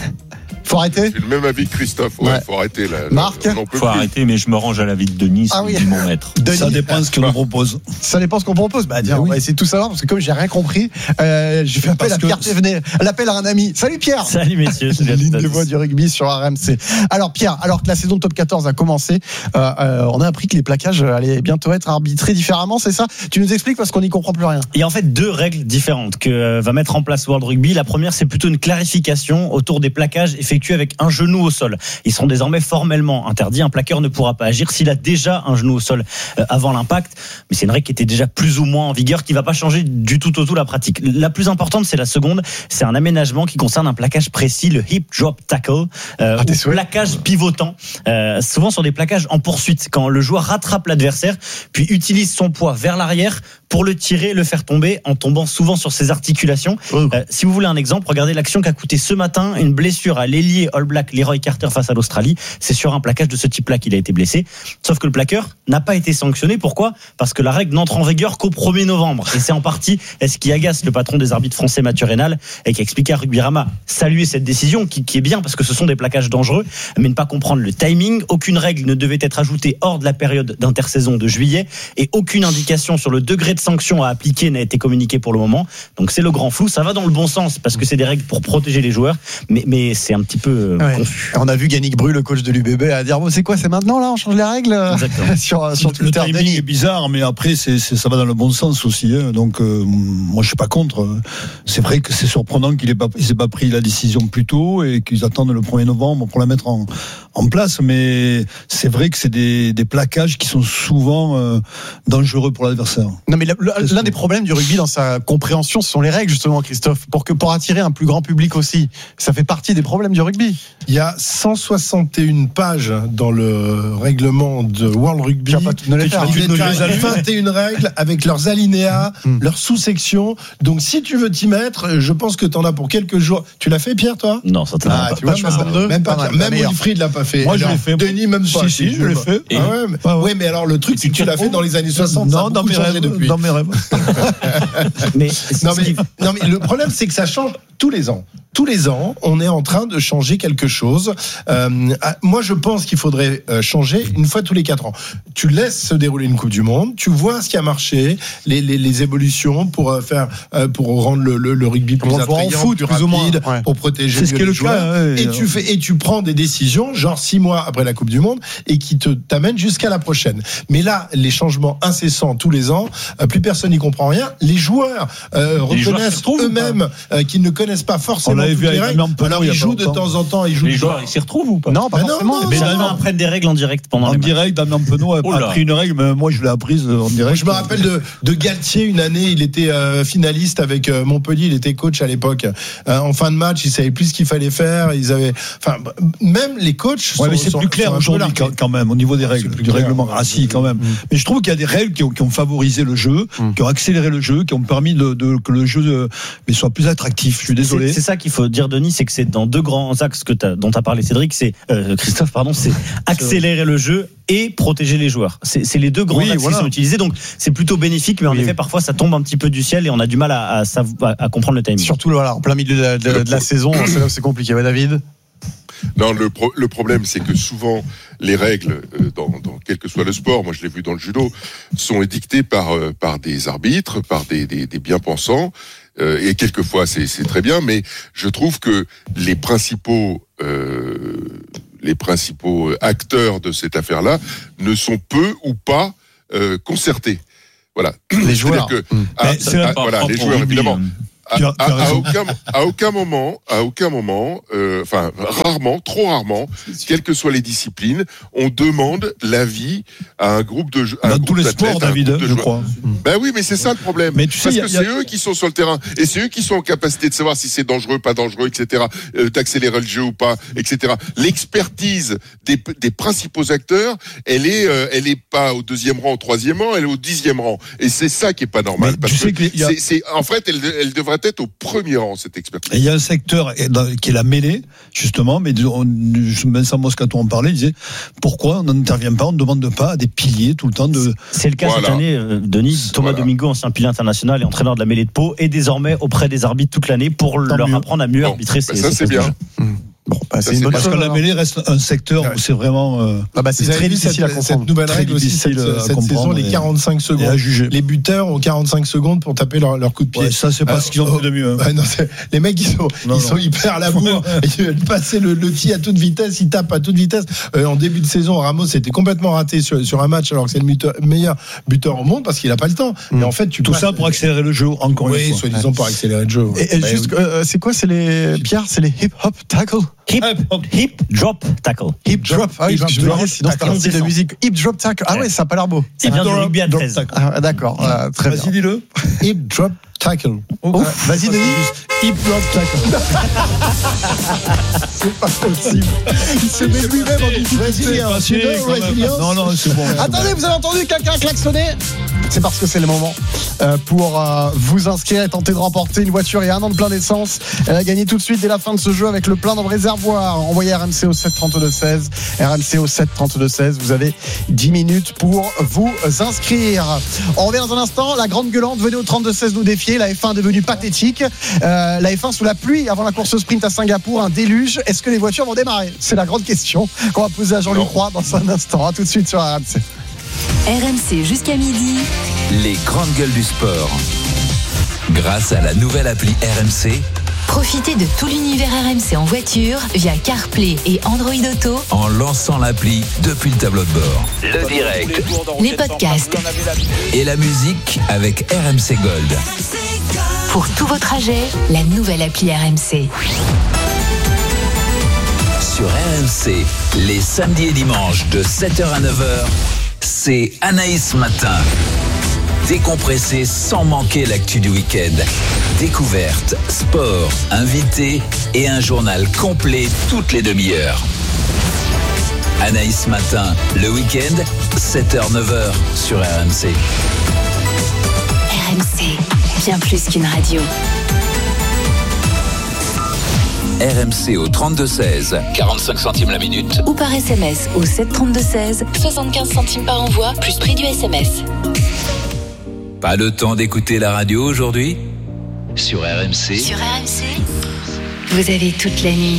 Faut arrêter. J'ai le même avis que Christophe. Ouais, ouais. Faut arrêter. Là, Marc, là, faut plus. arrêter, mais je me range à l'avis de Denis, ah oui. mon maître. Denis, ça dépend ce qu'on nous propose. Ça dépend ce qu'on propose. Bah, tiens, oui. On va essayer de tout savoir parce que comme j'ai rien compris, euh, je fais appel parce à Pierre Thévenet. L'appel à un ami. Salut Pierre. Salut messieurs. Ligne de voix du rugby sur R M C. Alors Pierre, alors que la saison de Top quatorze a commencé, euh, euh, on a appris que les plaquages allaient bientôt être arbitrés différemment. C'est ça ? Tu nous expliques parce qu'on n'y comprend plus rien. Il y a en fait deux règles différentes que euh, va mettre en place World Rugby. La première, c'est plutôt une clarification autour des plaquages effectués avec un genou au sol. Ils seront désormais formellement interdits. Un plaqueur ne pourra pas agir s'il a déjà un genou au sol euh, avant l'impact. Mais c'est une règle qui était déjà plus ou moins en vigueur, qui ne va pas changer du tout au tout la pratique. La plus importante, c'est la seconde. C'est un aménagement qui concerne un plaquage précis, le hip drop tackle, euh, ah, ou plaquage pivotant. Euh, souvent sur des plaquages en poursuite, quand le joueur rattrape l'adversaire, puis utilise son poids vers l'arrière pour le tirer, le faire tomber, en tombant souvent sur ses articulations. Oh. Euh, si vous voulez un exemple, regardez l'action qu'a coûté ce matin une blessure à l'ailier All Black Leroy Carter face à l'Australie. C'est sur un plaquage de ce type-là qu'il a été blessé. Sauf que le plaqueur n'a pas été sanctionné. Pourquoi ? Parce que la règle n'entre en vigueur qu'au premier novembre. Et c'est en partie ce qui agace le patron des arbitres français, Mathieu Rénal, et qui a expliqué à Rugbyrama saluer cette décision, qui, qui est bien parce que ce sont des plaquages dangereux, mais ne pas comprendre le timing. Aucune règle ne devait être ajoutée hors de la période d'intersaison de juillet, et aucune indication sur le degré de sanction à appliquer n'a été communiquée pour le moment. Donc c'est le grand flou. Ça va dans le bon sens parce que c'est des règles pour protéger les joueurs, mais, mais c'est un petit peu ouais. confus. On a vu Yannick Bru, le coach de l'U B B, à dire bon, c'est quoi, c'est maintenant là, on change les règles. Exactement. sur sur le Twitter. Timing est bizarre, mais après c'est, c'est ça va dans le bon sens aussi. Hein. Donc euh, moi je suis pas contre. C'est vrai que c'est surprenant qu'il ait pas il s'est pas pris la décision plus tôt et qu'ils attendent le premier novembre pour la mettre en en place. Mais c'est vrai que c'est des des plaquages qui sont souvent euh, dangereux pour l'adversaire. Non mais le, le, l'un des problèmes du rugby dans sa compréhension, ce sont les règles justement, Christophe, pour que pour attirer un plus grand public aussi. Ça fait partie des problèmes du rugby. Il y a cent soixante et une pages dans le règlement de World Rugby. Il y a vingt et une règles avec leurs alinéas, mmh. leurs sous-sections. Donc si tu veux t'y mettre, je pense que tu en as pour quelques jours. Tu l'as fait, Pierre, toi ? Non, ça ah, pas. Tu vois, soixante-deux Même pas. Même Wilfried l'a pas fait. Moi, je l'ai fait. Denis, même pas. Si, si, je l'ai fait. Ah ouais, mais, ah ouais. ouais, mais alors le truc, c'est que tu l'as fait dans les années soixante. Non, dans mes rêves. Depuis. Dans mes rêves. mais, non, mais, non, mais le problème, c'est que ça change tous les ans. Tous les ans, on est en train de changer quelque chose. Euh, moi, je pense qu'il faudrait changer une fois tous les quatre ans. Tu laisses se dérouler une Coupe du Monde, tu vois ce qui a marché, les, les, les évolutions pour faire, pour rendre le, le, le rugby plus attrayant, foot, plus, plus rapide, ouais. pour protéger C'est ce les le joueurs. Cas, ouais, et tu fais, et tu prends des décisions, genre six mois après la Coupe du Monde, et qui te t'amènent jusqu'à la prochaine. Mais là, les changements incessants tous les ans, plus personne n'y comprend rien. Les joueurs euh, les reconnaissent joueurs eux-mêmes euh, qu'ils ne connaissent pas forcément toutes les règles. Alors ils jouent de temps en temps, ils jouent. Les joueurs, ils s'y retrouvent ou pas ? Non, pas forcément. Mais ils apprennent des règles en direct pendant. En direct, Damien Penaud a appris une règle, mais moi je l'ai apprise en direct. Je me rappelle de, de Galtier une année, il était euh, finaliste avec euh, Montpellier, il était coach à l'époque. Euh, en fin de match, il savait plus ce qu'il fallait faire. Ils avaient, enfin, même les coachs. Ouais, sont, mais c'est sont, plus clair aujourd'hui quand, quand même au niveau des règles, du clair. règlement. Ah si, quand même. Mmh. Mais je trouve qu'il y a des règles qui ont, qui ont favorisé le jeu, mmh. qui ont accéléré le jeu, qui ont permis de, de que le jeu de, mais soit plus attractif. Je suis désolé. C'est, c'est ça qu'il faut dire, Denis, c'est que c'est dans deux grands axes que t'as, dont tu as parlé, Cédric, c'est euh, Christophe, pardon, c'est accélérer le jeu et protéger les joueurs. C'est, c'est les deux grands oui, axes voilà. qui sont utilisés, donc c'est plutôt bénéfique, mais en oui. effet, parfois ça tombe un petit peu du ciel et on a du mal à, à, à, à comprendre le timing. Surtout voilà, en plein milieu de la, de, de la saison, c'est, c'est compliqué. Ouais, David ? Non, le, pro- le problème, c'est que souvent, les règles, euh, dans, dans quel que soit le sport, moi je l'ai vu dans le judo, sont édictées par, euh, par des arbitres, par des, des, des bien-pensants, euh, et quelquefois c'est, c'est très bien, mais je trouve que les principaux... Euh, les principaux acteurs de cette affaire-là ne sont peu ou pas euh, concertés. Voilà. Les joueurs. Que, à, à, à, voilà, les joueurs, évidemment. À, à, à, aucun, à aucun moment, à aucun moment, euh, enfin rarement, trop rarement, quelles que soient les disciplines, on demande l'avis à un groupe de joueurs. Dans tous les sports, David, je crois. Ben oui, mais c'est ça le problème. Mais tu sais, parce y a, que y a... c'est eux qui sont sur le terrain et c'est eux qui sont en capacité de savoir si c'est dangereux, pas dangereux, et cetera. Euh, d'accélérer le jeu ou pas, et cetera. L'expertise des, des principaux acteurs, elle est, euh, elle est pas au deuxième rang, au troisième rang, elle est au dixième rang. Et c'est ça qui est pas normal. Mais parce tu sais que, que a... c'est, c'est, en fait, elle, elle devrait être au premier rang, cette expertise. Il y a un secteur qui est la mêlée, justement, mais on, Vincent Moscato en parlait, il disait pourquoi on n'intervient pas, on ne demande pas à des piliers tout le temps de. C'est le cas voilà. cette année, Denis. Thomas voilà. Domingo, ancien pilier international et entraîneur de la mêlée de Pau, est désormais auprès des arbitres toute l'année pour Tant leur mieux. apprendre à mieux bon, arbitrer. Bah ces, ça, ces c'est bien. Mmh. Bon, bah, c'est, c'est une bonne parce chose, que la mêlée reste un secteur ouais. où c'est vraiment. Euh, ah bah c'est très difficile cette, à comprendre. Cette nouvelle règle aussi, cette, cette saison, les quarante-cinq secondes. Les buteurs ont quarante-cinq secondes pour taper leur, leur coup de pied. Ouais, ça, c'est pas euh, ce qu'ils ont fait de mieux. Hein. Ouais, non, les mecs, ils sont, non, ils non. sont hyper à la bourre. Ils veulent passer le, le tir à toute vitesse, ils tapent à toute vitesse. Euh, en début de saison, Ramos était complètement raté sur, sur un match alors que c'est le buteur, meilleur buteur au monde parce qu'il a pas le temps. Mm. Mais en fait, tu tout passes... ça pour accélérer le jeu encore oui, une fois. Oui, soi-disant pour accélérer le jeu. Et, et juste, euh, c'est quoi, c'est les Pierre, c'est les hip hop tackle. Hip, hip drop tackle. Hip drop. Ah oui, je me disais, sinon c'est un style de musique. Hip drop tackle. Ah ouais, ça a pas l'air beau. C'est bien du rugby à treize. Ah, d'accord, euh, très bien. Vas-y, dis-le. Hip drop tackle. Oh, vas-y, Denis. Hip drop tackle. C'est pas possible. Il se met lui-même en difficulté. Non, non, c'est bon. Attendez, vous avez entendu quelqu'un klaxonner? C'est parce que c'est le moment euh, pour euh, vous inscrire et tenter de remporter une voiture et un an de plein d'essence. Elle a gagné tout de suite dès la fin de ce jeu avec le plein dans le réservoir. Envoyez R M C au sept trente-deux seize. R M C au sept trente-deux seize. Vous avez dix minutes pour vous inscrire. On revient dans un instant. La grande gueulante, venez au trente-deux seize nous défier. La F un est devenue pathétique. Euh, la F un sous la pluie avant la course sprint à Singapour, un déluge. Est-ce que les voitures vont démarrer? C'est la grande question qu'on va poser à Jean-Luc Roy dans un instant. À tout de suite sur R M C. R M C jusqu'à midi. Les grandes gueules du sport. Grâce à la nouvelle appli R M C. Profitez de tout l'univers R M C en voiture via CarPlay et Android Auto en lançant l'appli depuis le tableau de bord. Le direct, les podcasts et la musique avec R M C Gold. Pour tous vos trajets, la nouvelle appli R M C. Sur R M C, les samedis et dimanches de sept heures à neuf heures, c'est Anaïs Matin. Décompressé sans manquer l'actu du week-end. Découverte, sport, invités et un journal complet toutes les demi-heures. Anaïs Matin, le week-end, sept heures neuf heures sur R M C. R M C, bien plus qu'une radio. R M C au trente-deux seize, quarante-cinq centimes la minute. Ou par S M S au sept trente-deux seize, soixante-quinze centimes par envoi, plus prix du S M S. Pas le temps d'écouter la radio aujourd'hui? Sur R M C. Sur R M C, vous avez toute la nuit.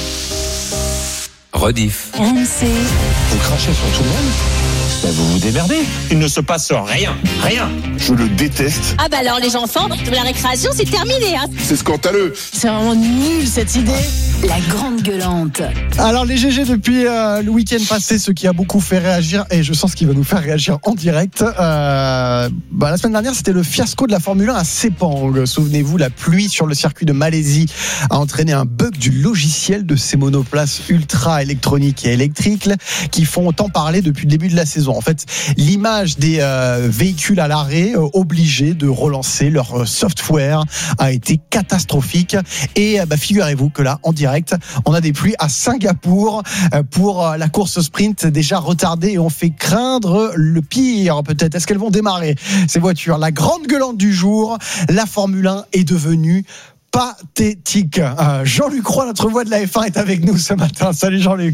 Rediff. R M C. Vous crachez sur tout le monde? Ben vous vous démerdez. Il ne se passe rien. Rien. Je le déteste. Ah bah alors les enfants, la récréation c'est terminé. Hein. C'est scandaleux. C'est vraiment nul cette idée. La grande gueulante. Alors les G G depuis euh, le week-end passé, ce qui a beaucoup fait réagir, et je sens ce qui va nous faire réagir en direct. Euh, bah, la semaine dernière, c'était le fiasco de la Formule un à Sepang. Souvenez-vous, la pluie sur le circuit de Malaisie a entraîné un bug du logiciel de ces monoplaces ultra électroniques et électriques qui font tant parler depuis le début de la saison. En fait, l'image des euh, véhicules à l'arrêt euh, obligés de relancer leur euh, software a été catastrophique. Et euh, bah, figurez-vous que là, en direct, on a des pluies à Singapour pour la course sprint déjà retardée et on fait craindre le pire peut-être. Est-ce qu'elles vont démarrer ces voitures? La grande gueulante du jour, la Formule un est devenue pathétique. Jean-Luc Roy, notre voix de la F un, est avec nous ce matin. Salut Jean-Luc.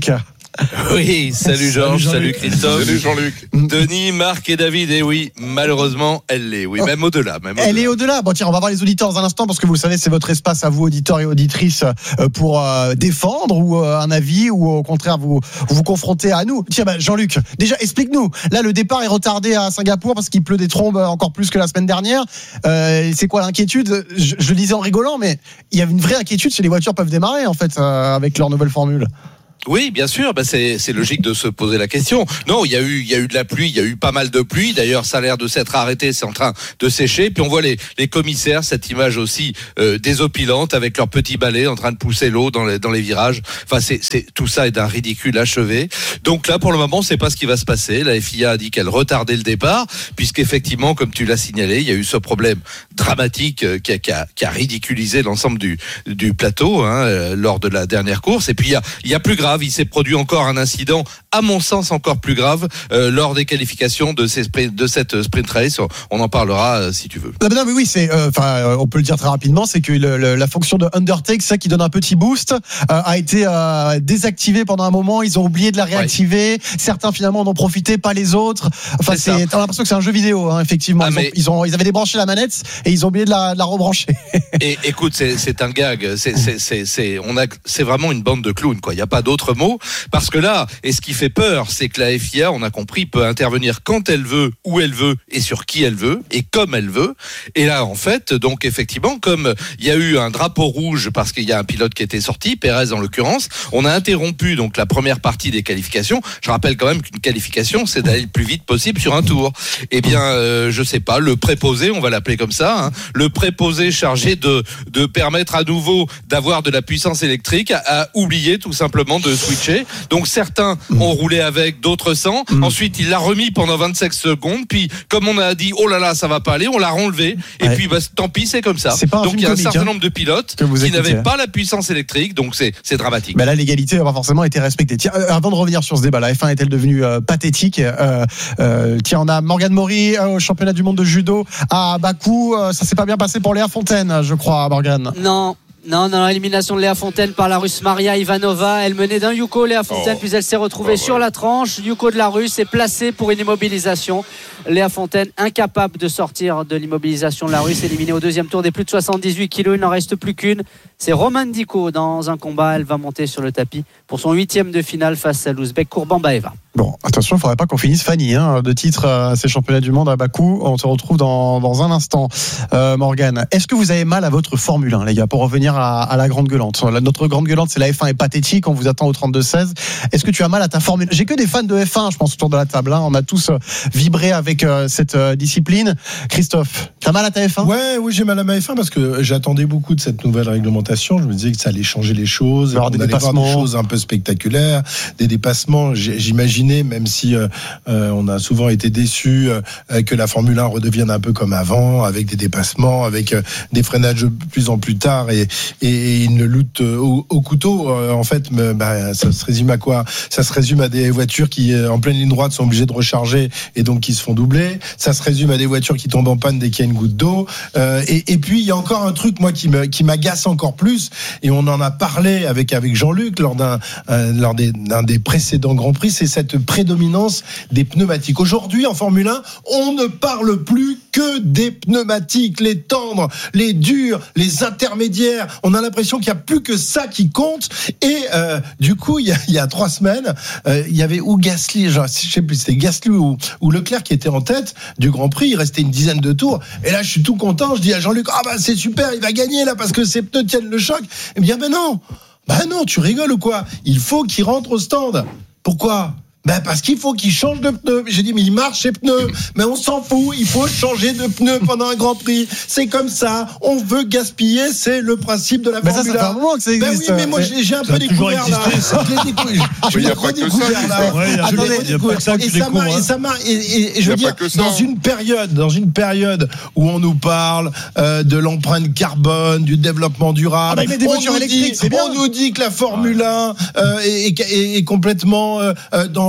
Oui, salut Georges, salut, salut Christophe. Salut Jean-Luc. Denis, Marc et David, et oui, malheureusement, elle l'est. Oui, même au-delà. Même elle au-delà. est au-delà. Bon, tiens, on va voir les auditeurs dans un instant, parce que vous le savez, c'est votre espace à vous, auditeurs et auditrices, pour euh, défendre ou euh, un avis, ou au contraire, vous vous, vous confrontez à nous. Tiens, bah, Jean-Luc, déjà, explique-nous. Là, le départ est retardé à Singapour parce qu'il pleut des trombes encore plus que la semaine dernière. Euh, c'est quoi l'inquiétude? je, je le disais en rigolant, mais il y a une vraie inquiétude si les voitures peuvent démarrer, en fait, euh, avec leur nouvelle formule. Oui, bien sûr, bah c'est c'est logique de se poser la question. Non, il y a eu il y a eu de la pluie, il y a eu pas mal de pluie. D'ailleurs, ça a l'air de s'être arrêté, c'est en train de sécher. Puis on voit les les commissaires, cette image aussi euh, désopilante avec leurs petits balais en train de pousser l'eau dans les dans les virages. Enfin, c'est c'est tout ça est d'un ridicule achevé. Donc là, pour le moment, c'est pas ce qui va se passer. La F I A a dit qu'elle retardait le départ, puisqu'effectivement, comme tu l'as signalé, il y a eu ce problème dramatique euh, qui a qui a, qui a ridiculisé l'ensemble du du plateau hein, euh, lors de la dernière course. Et puis il y a il y a plus grave. Il s'est produit encore un incident, à mon sens encore plus grave, euh, lors des qualifications de, ces sprint, de cette sprint race. On en parlera euh, si tu veux. Non, non mais oui, c'est, enfin, euh, on peut le dire très rapidement, c'est que le, le, la fonction de undertake, ça qui donne un petit boost, euh, a été euh, désactivée pendant un moment. Ils ont oublié de la réactiver. Ouais. Certains finalement en ont profité, pas les autres. Enfin, c'est, c'est t'as l'impression que c'est un jeu vidéo, hein, effectivement. Ah, ils, ont, ils ont, ils avaient débranché la manette et ils ont oublié de la, de la rebrancher. Et écoute, c'est, c'est un gag. C'est, c'est, c'est, c'est, on a, c'est vraiment une bande de clowns, quoi. Il y a pas d'autre mot, parce que là, et ce qui fait peur, c'est que la F I A, on a compris, peut intervenir quand elle veut, où elle veut, et sur qui elle veut, et comme elle veut. Et là, en fait, donc effectivement, comme il y a eu un drapeau rouge parce qu'il y a un pilote qui était sorti, Pérez en l'occurrence, on a interrompu donc la première partie des qualifications. Je rappelle quand même qu'une qualification, c'est d'aller le plus vite possible sur un tour. Eh bien, euh, je sais pas, le préposé, on va l'appeler comme ça, hein, le préposé chargé de de permettre à nouveau d'avoir de la puissance électrique, a, a oublié tout simplement de switcher. Donc certains ont roulé avec, d'autres sans. Mmh. Ensuite, il l'a remis pendant vingt-cinq secondes. Puis, comme on a dit, oh là là, ça va pas aller, on l'a renlevé. Et ouais. puis, bah, tant pis, c'est comme ça. C'est pas un donc il y a un certain hein, nombre de pilotes qui n'avaient pas la puissance électrique. Donc c'est c'est dramatique. Bah là, l'égalité n'a pas forcément été respectée. Tiens, euh, avant de revenir sur ce débat, la F un est-elle devenue euh, pathétique euh, euh, Tiens, on a Morgane Maury euh, au championnat du monde de judo à Bakou. Euh, ça s'est pas bien passé pour Léa Fontaine, je crois, Morgane. Non. Non, non, l'élimination de Léa Fontaine par la Russe Maria Ivanova. Elle menait d'un Yuko, Léa Fontaine, oh. puis elle s'est retrouvée oh, sur ouais. la tranche. Yuko de la Russe est placée pour une immobilisation. Léa Fontaine, incapable de sortir de l'immobilisation de la Russe, éliminée au deuxième tour des plus de soixante-dix-huit kilos. Il n'en reste plus qu'une. C'est Roman Diko dans un combat. Elle va monter sur le tapis pour son huitième de finale face à l'Ouzbek Kourbanbaeva. Bon, attention, il ne faudrait pas qu'on finisse Fanny hein, de titre à ces championnats du monde à Bakou. On se retrouve dans, dans un instant. Euh, Morgane, est-ce que vous avez mal à votre Formule un, les gars, pour revenir à, à la grande gueulante? La, notre grande gueulante, c'est la F un est pathétique. On vous attend au trente-deux seize. Est-ce que tu as mal à ta Formule? J'ai que des fans de F un, je pense, autour de la table. Hein. On a tous vibré avec euh, cette euh, discipline. Christophe, tu as mal à ta F un? Ouais, oui, j'ai mal à ma F un parce que j'attendais beaucoup de cette nouvelle réglementation. Je me disais que ça allait changer les choses. Alors, des on allait dépassements. voir des choses un peu spectaculaires, des dépassements. J'imaginais, même si euh, euh, on a souvent été déçus, euh, que la Formule un redevienne un peu comme avant, avec des dépassements, avec euh, des freinages de plus en plus tard et, et, et une lutte au, au couteau. Euh, en fait, me, bah, ça se résume à quoi? Ça se résume à des voitures qui, en pleine ligne droite, sont obligées de recharger et donc qui se font doubler. Ça se résume à des voitures qui tombent en panne dès qu'il y a une goutte d'eau. Euh, et, et puis, il y a encore un truc, moi, qui me, qui m'agace encore plus. Et on en a parlé avec, avec Jean-Luc lors d'un, euh, lors des, d'un des précédents Grands Prix, c'est cette prédominance des pneumatiques. Aujourd'hui, en Formule un, on ne parle plus que des pneumatiques, les tendres, les durs, les intermédiaires. On a l'impression qu'il n'y a plus que ça qui compte. Et euh, du coup, il y a, il y a trois semaines, euh, il y avait ou Gasly, genre, je sais plus, c'était Gasly ou, ou Leclerc qui était en tête du Grand Prix. Il restait une dizaine de tours. Et là, je suis tout content. Je dis à Jean-Luc, ah bah c'est super, il va gagner là parce que ses pneus tiennent le choc. Eh bien, ben non, ben non, tu rigoles ou quoi? Il faut qu'il rentre au stand. Pourquoi? Ben parce qu'il faut qu'il change de pneus. J'ai dit mais il marche ses pneus. Mais on s'en fout, il faut changer de pneus pendant un Grand Prix. C'est comme ça. On veut gaspiller, c'est le principe de la Formule un. Mais ça, ça fait un moment que ça existe. Ben oui, mais moi j'ai, j'ai un peu découvert là. Je l'ai découvert. Je l'ai redécouvert là. Je l'ai redécouvert. Et ça m'a, et ça m'a, et, et je veux dire, dans une période, dans une période où on nous parle euh, de l'empreinte carbone, du développement durable, ah bah, des voitures électriques, c'est bien. On nous dit que la Formule un euh, est, est, est complètement euh, dans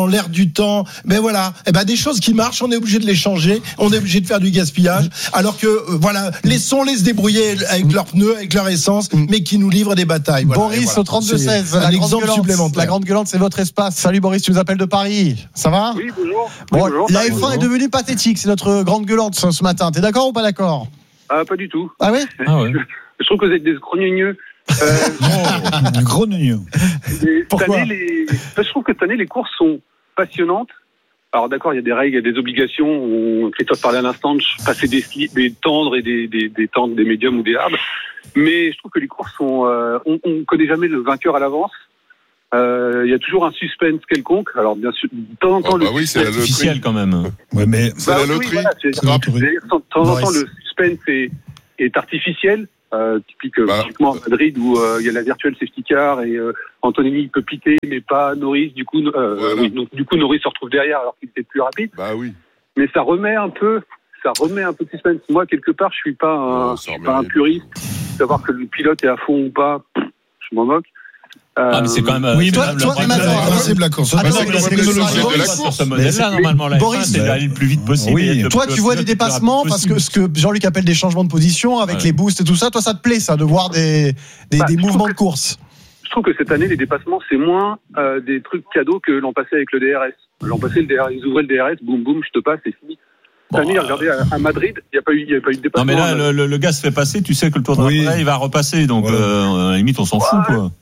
dans l'air du temps. Mais voilà, eh ben des choses qui marchent, on est obligé de les changer, on est obligé de faire du gaspillage. Alors que euh, voilà, laissons-les se débrouiller avec leurs pneus, avec leur essence, mais qui nous livrent des batailles. Voilà. Boris voilà. au trente-deux seize, la grande supplémentaire. La Grande Gueulante, c'est votre espace. Salut Boris, tu nous appelles de Paris. Ça va ? Oui, bonjour. Bon, oui, bonjour. La F un est devenue pathétique, c'est notre Grande Gueulante ce, ce matin. T'es d'accord ou pas d'accord ? Ah, pas du tout. Ah oui ? Ah ouais. Je trouve que vous êtes des grogneux. Euh, oh, grogneux. Pourquoi les... Je trouve que cette année, les courses sont passionnantes. Alors d'accord, il y a des règles, il y a des obligations. On... Christophe parlait à l'instant de passer des, des tendres et des, des, des tendres, des médiums ou des hardes. Mais je trouve que les courses sont... Euh, on ne connaît jamais le vainqueur à l'avance. Euh, il y a toujours un suspense quelconque. Alors bien sûr, de temps en temps, oh, bah le oui, c'est artificiel quand même. Ouais, mais c'est bah, la loterie. Oui, voilà, c'est, c'est de temps en temps, le suspense est, est artificiel. Euh, typique, bah, typiquement à Madrid où euh, il y a la virtuelle safety car et euh, Antonelli peut piquer, mais pas Norris. Du coup, euh, voilà. oui, donc du coup, Norris se retrouve derrière alors qu'il était plus rapide. Bah oui. Mais ça remet un peu, ça remet un peu de suspense. Moi, quelque part, je suis pas un, oh, je suis pas un puriste. Savoir que le pilote est à fond ou pas, je m'en moque. Euh, ah mais c'est quand même oui c'est toi, quand même toi, le principe de la course. C'est la technologie de la course. Ce modèle-là, normalement, la F un, c'est d'aller le plus vite possible. Oui. Toi, tu vois des dépassements parce que ce que Jean-Luc appelle des changements de position avec ouais. les boosts et tout ça. Toi, ça te plaît ça de voir des des, bah, des mouvements de course. Je trouve que cette année, les dépassements, c'est moins euh, des trucs cadeaux que l'an passé avec le D R S. L'an passé, le D R S, ils ouvraient le D R S, boum boum, je te passe, c'est fini. Cette année, Bon, regardez, à Madrid, il n'y a pas eu, il y a pas eu de dépassement. Non, mais là, le, le, le gars se fait passer, tu sais que le tour de oui. il va repasser, donc ouais. euh, à la limite, on s'en ouais. fout, quoi.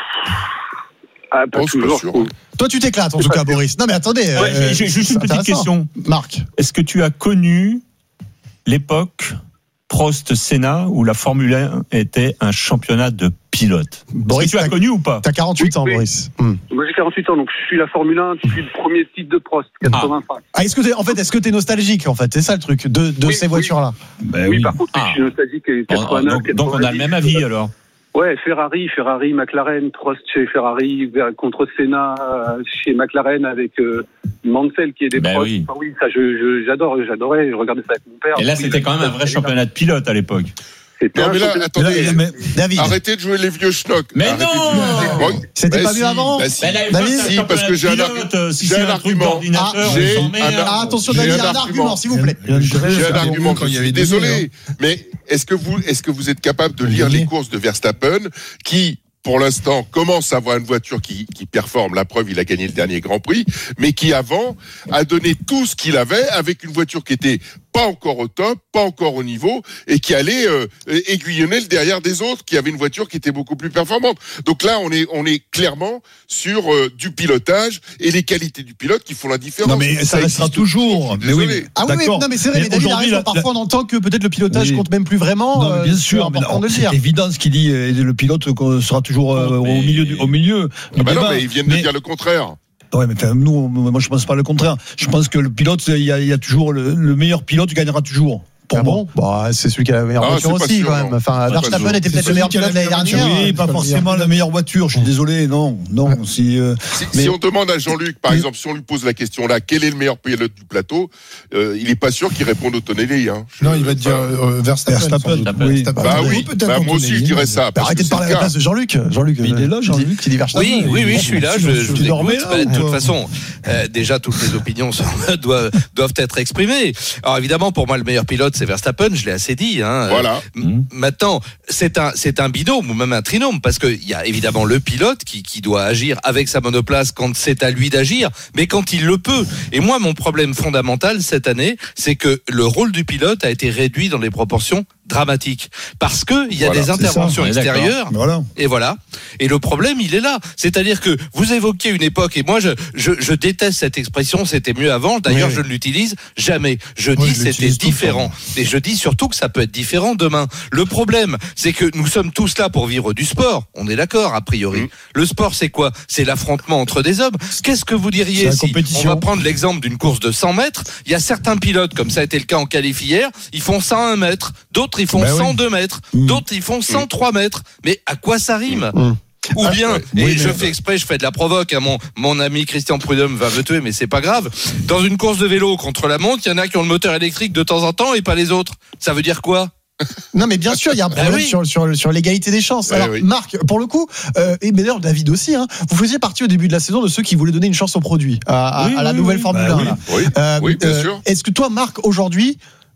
Ah, pas oh, toujours. Toi, tu t'éclates, en tout cas, Boris. Non, mais attendez. Ouais, euh, j'ai juste une petite question. Marc. Est-ce que tu as connu l'époque Prost-Senna où la Formule un était un championnat de pilotes? Boris, tu as connu ou pas? T'as quarante-huit ans, oui. Boris. Hum. Moi, j'ai quarante-huit ans, donc je suis la Formule un depuis le premier titre de Prost, quatre-vingt-cinq. Ah, ah est-ce que t'es, en fait, est-ce que t'es nostalgique, en fait? C'est ça le truc, de, de oui, ces oui. voitures-là? Ben oui, oui, par contre, ah. je suis nostalgique. quatre-vingt-neuf, donc, donc, on a le même avis, alors? Ouais, Ferrari, Ferrari, McLaren, Prost chez Ferrari contre Senna chez McLaren avec euh, Mansell qui est des ben Prost. Oui. Enfin, oui, ça, je, je, j'adore, j'adorais, je regardais ça avec mon père. Et là, c'était quand même un vrai championnat de pilote à l'époque. Non mais là, attendez, là, mais, David. Arrêtez de jouer les vieux schnocks. Mais arrêtez non de... C'était bah pas si, mieux avant bah si, bah là, David, si parce que j'ai un, argu... si j'ai un argument. Ah, j'ai un... ah, attention, David, il y a un argument, s'il vous plaît. J'ai un argument. Quand il y avait désolé, mais est-ce que vous, est-ce que vous êtes capable de lire les courses de Verstappen, qui pour l'instant, commence à avoir une voiture qui, qui performe. La preuve, il a gagné le dernier Grand Prix, mais qui avant a donné tout ce qu'il avait avec une voiture qui était pas encore au top, pas encore au niveau, et qui allait euh, aiguillonner le derrière des autres, qui avait une voiture qui était beaucoup plus performante. Donc là, on est, on est clairement sur euh, du pilotage et les qualités du pilote qui font la différence. Non, mais ça, ça restera toujours. Mais oui, ah oui, mais, non, mais c'est vrai, mais David a raison. Parfois, on entend que peut-être le pilotage oui. compte même plus vraiment. Non, bien sûr, mais non, c'est évident ce qu'il dit. Le pilote sera toujours euh, oh, mais... au milieu. Du, au milieu ah bah non, mais ils viennent mais... de dire le contraire. Ouais, mais enfin, nous, moi, je pense pas le contraire. Je pense que le pilote, il y a, il y a toujours le, le meilleur pilote gagnera toujours. Pour ah bon, bah, c'est celui qui a la meilleure ah, voiture aussi, sûr, quand même. Enfin, Verstappen était peut-être le meilleur pilote l'année dernière. Oui, pas forcément la meilleure voiture. Je suis désolé, non, non. Si, euh, si, mais... si on demande à Jean-Luc, par exemple, si on lui pose la question là, quel est le meilleur pilote du plateau, euh, il est pas sûr qu'il réponde au Tonelli. Hein. Je... Non, il va te dire euh, Verstappen. Verstappen. Oui. Bah oui. Bah moi aussi, je dirais ça. Arrêtez de parler à la place de Jean-Luc. Jean-Luc, il est là, Jean-Luc, qui dit Verstappen. Oui, oui, oui, je suis là. Je vous écoute. De toute façon, déjà toutes les opinions doivent être exprimées. Alors évidemment, pour moi, le meilleur pilote, c'est Verstappen. Je l'ai assez dit. Hein. Voilà. Mmh. Maintenant, c'est un, c'est un binôme ou même un trinôme parce qu'il y a évidemment le pilote qui, qui doit agir avec sa monoplace quand c'est à lui d'agir, mais quand il le peut. Et moi, mon problème fondamental cette année, c'est que le rôle du pilote a été réduit dans des proportions dramatiques parce que il y a voilà, des interventions extérieures. Voilà. Et voilà. Et le problème, il est là. C'est-à-dire que vous évoquiez une époque et moi, je, je, je déteste cette expression. C'était mieux avant. D'ailleurs, oui, oui. je ne l'utilise jamais. Je oui, dis je c'était différent. Et je dis surtout que ça peut être différent demain. Le problème, c'est que nous sommes tous là pour vivre du sport. On est d'accord, a priori. Mmh. Le sport, c'est quoi? C'est l'affrontement entre des hommes. Qu'est-ce que vous diriez si on va prendre l'exemple d'une course de cent mètres? Il y a certains pilotes, comme ça a été le cas en qualif hier, ils font cent un mètres. D'autres, ils font ben cent deux oui. mètres. Mmh. D'autres, ils font cent trois mètres. Mais à quoi ça rime? Mmh. Ou bien, ah, ouais, et oui, je mais... fais exprès, je fais de la provoque, hein, mon, mon ami Christian Prudhomme va me tuer, mais c'est pas grave. Dans une course de vélo contre la montre, il y en a qui ont le moteur électrique de temps en temps et pas les autres. Ça veut dire quoi? Non, mais bien sûr, il y a un problème bah oui. sur, sur, sur l'égalité des chances. Ouais, Alors, oui. Marc, pour le coup, euh, et d'ailleurs David aussi, hein, vous faisiez partie au début de la saison de ceux qui voulaient donner une chance au produit, à, oui, à, à la oui, nouvelle oui. Formule bah, un. Oui, là. oui, euh, oui bien euh, sûr. Est-ce que toi, Marc, aujourd'hui,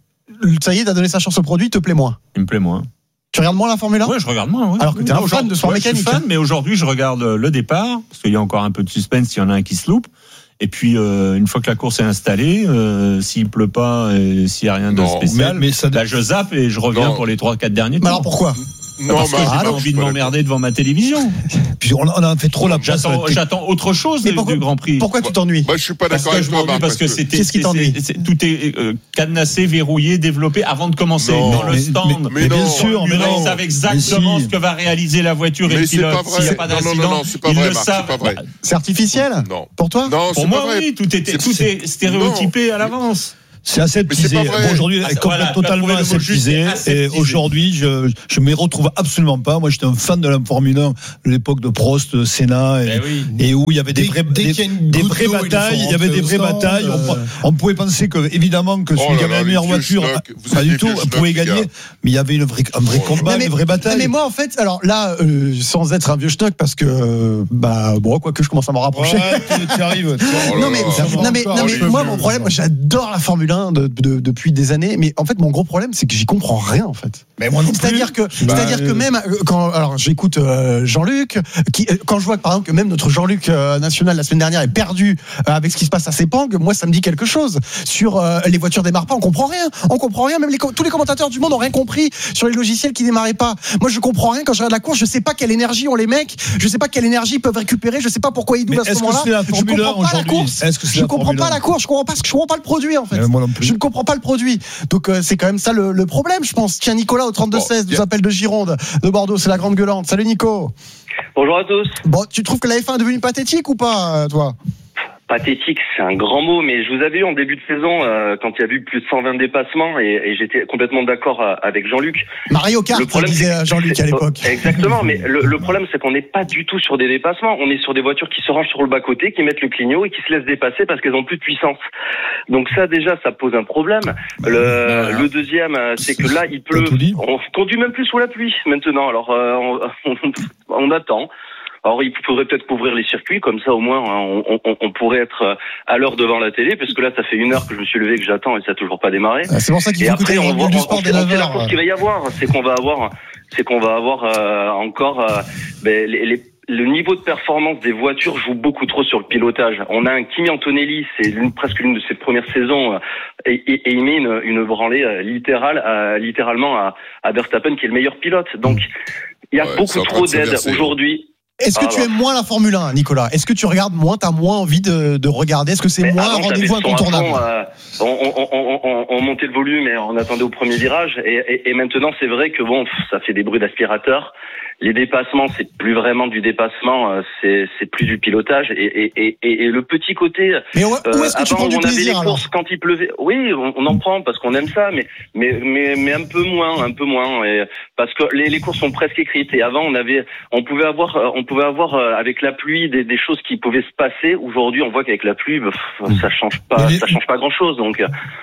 ça y est, t'as donné sa chance au produit, te plaît moins? Il me plaît moins. Tu regardes moins la Formule un? Oui, je regarde moins. Oui. Alors que tu es un fan de sport ouais, mécanique. Je suis fan, mais aujourd'hui, je regarde le départ, parce qu'il y a encore un peu de suspense s'il y en a un qui se loupe. Et puis, euh, une fois que la course est installée, euh, s'il pleut pas et s'il n'y a rien de non, spécial, mais, mais ça... là, je zappe et je reviens non. pour les trois quatre derniers tours. Mais alors pourquoi? Non, parce que j'ai pas envie de m'emmerder devant ma télévision. Puis on a fait trop la place. J'attends, j'attends autre chose du Grand Prix. Pourquoi tu t'ennuies? Moi, je suis pas d'accord avec toi, Marc. Parce que c'était. Qu'est-ce qui t'ennuie? Tout est cadenassé, verrouillé, développé avant de commencer dans le stand. Mais bien sûr, mais ils savent exactement ce que va réaliser la voiture et le pilote. S'il n'y a pas d'accident, ils le savent. C'est artificiel? Non. Pour toi? Non, pour moi, oui. Tout est stéréotypé à l'avance. C'est aseptisé. Bon, aujourd'hui, ah, voilà, totalement aseptisé. Et aujourd'hui, je je me retrouve absolument pas. Moi, j'étais un fan de la Formule un, de l'époque de Prost, Senna, et, oui. et où il y avait des vraies, des, des vraies batailles. Il y avait des vraies batailles. Euh... On, on pouvait penser que, évidemment, que celui oh qui avait la meilleure voiture, pas du tout, pouvait gagner. Mais il y avait une vraie, un vrai combat, non, mais, une vraie bataille. Mais moi, en fait, alors là, euh, sans être un vieux schnock, parce que, bah, bon, quoi que je commence à m'en rapprocher. Ouais, tu arrives. Non, mais, non, mais, non, mais moi, mon problème, j'adore la Formule un De, de, depuis des années, mais en fait mon gros problème c'est que j'y comprends rien en fait. Mais moi non plus. C'est-à-dire que, bah, c'est-à-dire que même quand, alors j'écoute euh, Jean-Luc, qui, quand je vois par exemple que même notre Jean-Luc euh, national la semaine dernière est perdu euh, avec ce qui se passe à Sepang, moi ça me dit quelque chose. Sur euh, les voitures démarrent pas, on comprend rien, on comprend rien. Même les, tous les commentateurs du monde ont rien compris sur les logiciels qui démarraient pas. Moi je comprends rien quand je regarde la course, je sais pas quelle énergie ont les mecs, je sais pas quelle énergie ils peuvent récupérer, je sais pas pourquoi ils doublent à ce moment-là. Je comprends pas la course. Je comprends pas la course, je comprends pas, je comprends pas le produit en fait. Je ne comprends pas le produit. Donc euh, c'est quand même ça le, le problème, je pense. Tiens, Nicolas au trente-deux seize, nous appelle de Gironde, de Bordeaux, c'est la grande gueulante. Salut Nico. Bonjour à tous. Bon, tu trouves que la F un est devenue pathétique ou pas, toi? Pathétique, c'est un grand mot, mais je vous avais eu en début de saison, euh, quand il y a eu plus de cent vingt dépassements, et, et j'étais complètement d'accord euh, avec Jean-Luc. Mario Kart, le problème, disait Jean-Luc à l'époque. Exactement, mais le, le problème, c'est qu'on n'est pas du tout sur des dépassements. On est sur des voitures qui se rangent sur le bas-côté, qui mettent le clignot et qui se laissent dépasser parce qu'elles ont plus de puissance. Donc ça, déjà, ça pose un problème. Bah, le, bah, le deuxième, c'est que là, il pleut. On conduit même plus sous la pluie maintenant. Alors, euh, on, on, on attend. Alors il faudrait peut-être couvrir les circuits, comme ça au moins on, on, on pourrait être à l'heure devant la télé, parce que là ça fait une heure que je me suis levé, que j'attends et ça n'a toujours pas démarré. Ah, c'est pour ça qu'il faut écouter on voit du sport des neuf heures. Ce qu'il va y avoir, c'est qu'on va avoir, c'est qu'on va avoir euh, encore euh, ben, les, les le niveau de performance des voitures joue beaucoup trop sur le pilotage. On a un Kimi Antonelli, c'est l'une, presque l'une de ses premières saisons, euh, et, et, et il met une, une branlée euh, littérale, euh, littéralement à, à Verstappen, qui est le meilleur pilote. Donc il y a ouais, beaucoup trop d'aide aujourd'hui. Est-ce que ah, tu aimes moins la Formule un, Nicolas? Est-ce que tu regardes moins, t'as moins envie de, de regarder? Est-ce que c'est mais moins un rendez-vous incontournable? Fond, euh, on, on, on, on, on montait le volume et on attendait au premier virage. Et, et, et maintenant, c'est vrai que bon, ça fait des bruits d'aspirateur. Les dépassements, c'est plus vraiment du dépassement, c'est c'est plus du pilotage. Et et et, et le petit côté. Mais où, où est-ce que tu prends du plaisir, on avait les courses quand il pleuvait. Oui, on, on en prend parce qu'on aime ça, mais mais mais mais un peu moins, un peu moins. Et parce que les, les courses sont presque écrites. Et avant, on avait, on pouvait avoir, on pouvait avoir avec la pluie des, des choses qui pouvaient se passer. Aujourd'hui, on voit qu'avec la pluie, ça change pas, les... ça change pas grand-chose. Donc.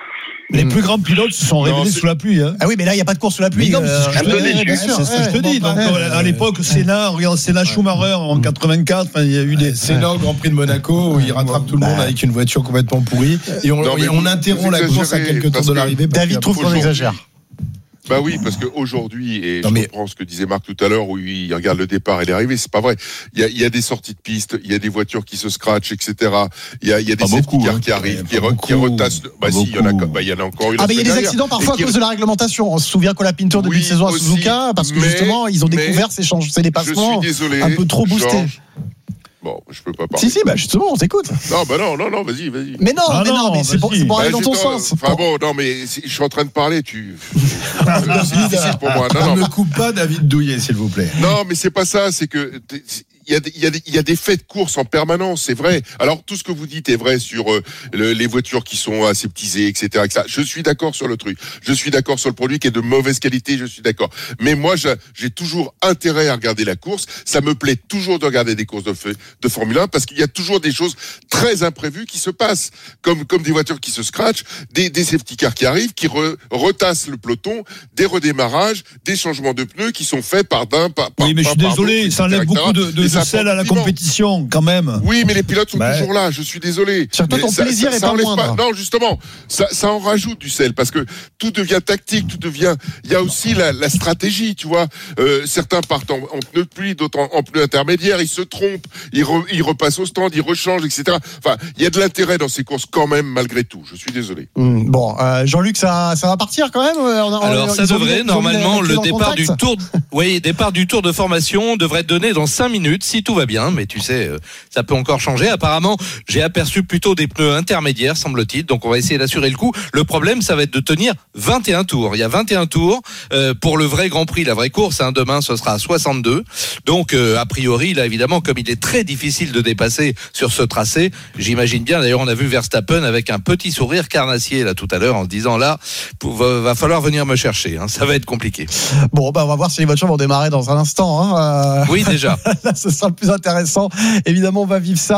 Les plus grands pilotes se sont révélés sous la pluie. Hein. Ah oui, mais là, il n'y a pas de course sous la pluie. Non, euh, c'est ce que je te dis. Donc, à l'époque, Senna, regarde Senna Schumacher en quatre-vingt-quatre, il y a eu des. Senna au Grand Prix de Monaco où il rattrape tout le monde avec une voiture complètement pourrie. Et on, non, on interrompt la course à quelques tours de l'arrivée. David trouve qu'on exagère. Bah oui, parce qu'aujourd'hui, et non, je mais... comprends ce que disait Marc tout à l'heure, où il regarde le départ et l'arrivée, c'est pas vrai. Il y a, il y a des sorties de piste, il y a des voitures qui se scratchent, et cetera. Il y a, il y a des safety cars hein, qui arrivent, qui, re, qui retassent. Bah si, il y en a, bah, il y en a encore une. Ah, mais il y a des accidents parfois à cause de la réglementation. On se souvient qu'on a Pinto début oui, de saison à Suzuka, parce que mais, justement, ils ont découvert ces, change, ces dépassements désolé, un peu trop boostés. Georges. Bon, je peux pas parler. Si, si, bah justement, on t'écoute. Non, bah non, non, non, vas-y, vas-y. Mais non, ah mais non, non mais c'est pour, c'est pour aller bah, dans ton sens. Enfin bon, non, mais je suis en train de parler, tu. C'est difficile pour moi. Non, non. Ne coupe pas David Douillet, s'il vous plaît. Non, mais c'est pas ça, c'est que il y a, il y a, il y a des faits de course en permanence, c'est vrai. Alors tout ce que vous dites est vrai sur euh, le, les voitures qui sont aseptisées, et cetera, et cetera. Je suis d'accord sur le truc. Je suis d'accord sur le produit qui est de mauvaise qualité. Je suis d'accord. Mais moi, j'ai, j'ai toujours intérêt à regarder la course. Ça me plaît toujours de regarder des courses de, de Formule un parce qu'il y a toujours des choses très imprévues qui se passent, comme comme des voitures qui se scratchent, des, des safety cars qui arrivent, qui re, retassent le peloton, des redémarrages, des changements de pneus qui sont faits par d'un par. Oui, mais par, je suis désolé, ça enlève beaucoup de, de, de sel à la compétition, quand même. Oui, mais les pilotes sont bah, toujours là. Je suis désolé. Surtout ton ça, plaisir ça, est ça pas moindre. Pas, non, justement, ça, ça en rajoute du sel parce que tout devient tactique, tout devient. Il y a aussi la, la stratégie, tu vois. Euh, certains partent en, en pneus de pluie, d'autres en, en pneus intermédiaires. Ils se trompent, ils, re, ils repassent au stand, ils rechangent, et cetera. Enfin, il y a de l'intérêt dans ces courses quand même, malgré tout. Je suis désolé. Mmh, bon, euh, Jean-Luc, ça, ça va partir quand même. On a, Alors on, ça devrait mis, normalement le départ du tour. Oui, départ du tour de formation devrait être donné dans cinq minutes si tout va bien. Mais tu sais, ça peut encore changer. Apparemment, j'ai aperçu plutôt des pneus intermédiaires, semble-t-il. Donc on va essayer d'assurer le coup. Le problème, ça va être de tenir vingt et un tours. Il y a vingt et un tours euh, pour le vrai Grand Prix, la vraie course. Hein, demain, ce sera à soixante-deux. Donc euh, a priori, là évidemment, comme il est très difficile de dépasser sur ce tracé, j'imagine bien. D'ailleurs, on a vu Verstappen avec un petit sourire carnassier là tout à l'heure en se disant là, va, va falloir venir me chercher. Hein, ça va être compliqué. Bon, bah on va voir si les voitures vont démarrer dans un instant. Hein. Euh... Oui, déjà. Là, ce sera le plus intéressant. Évidemment, on va vivre ça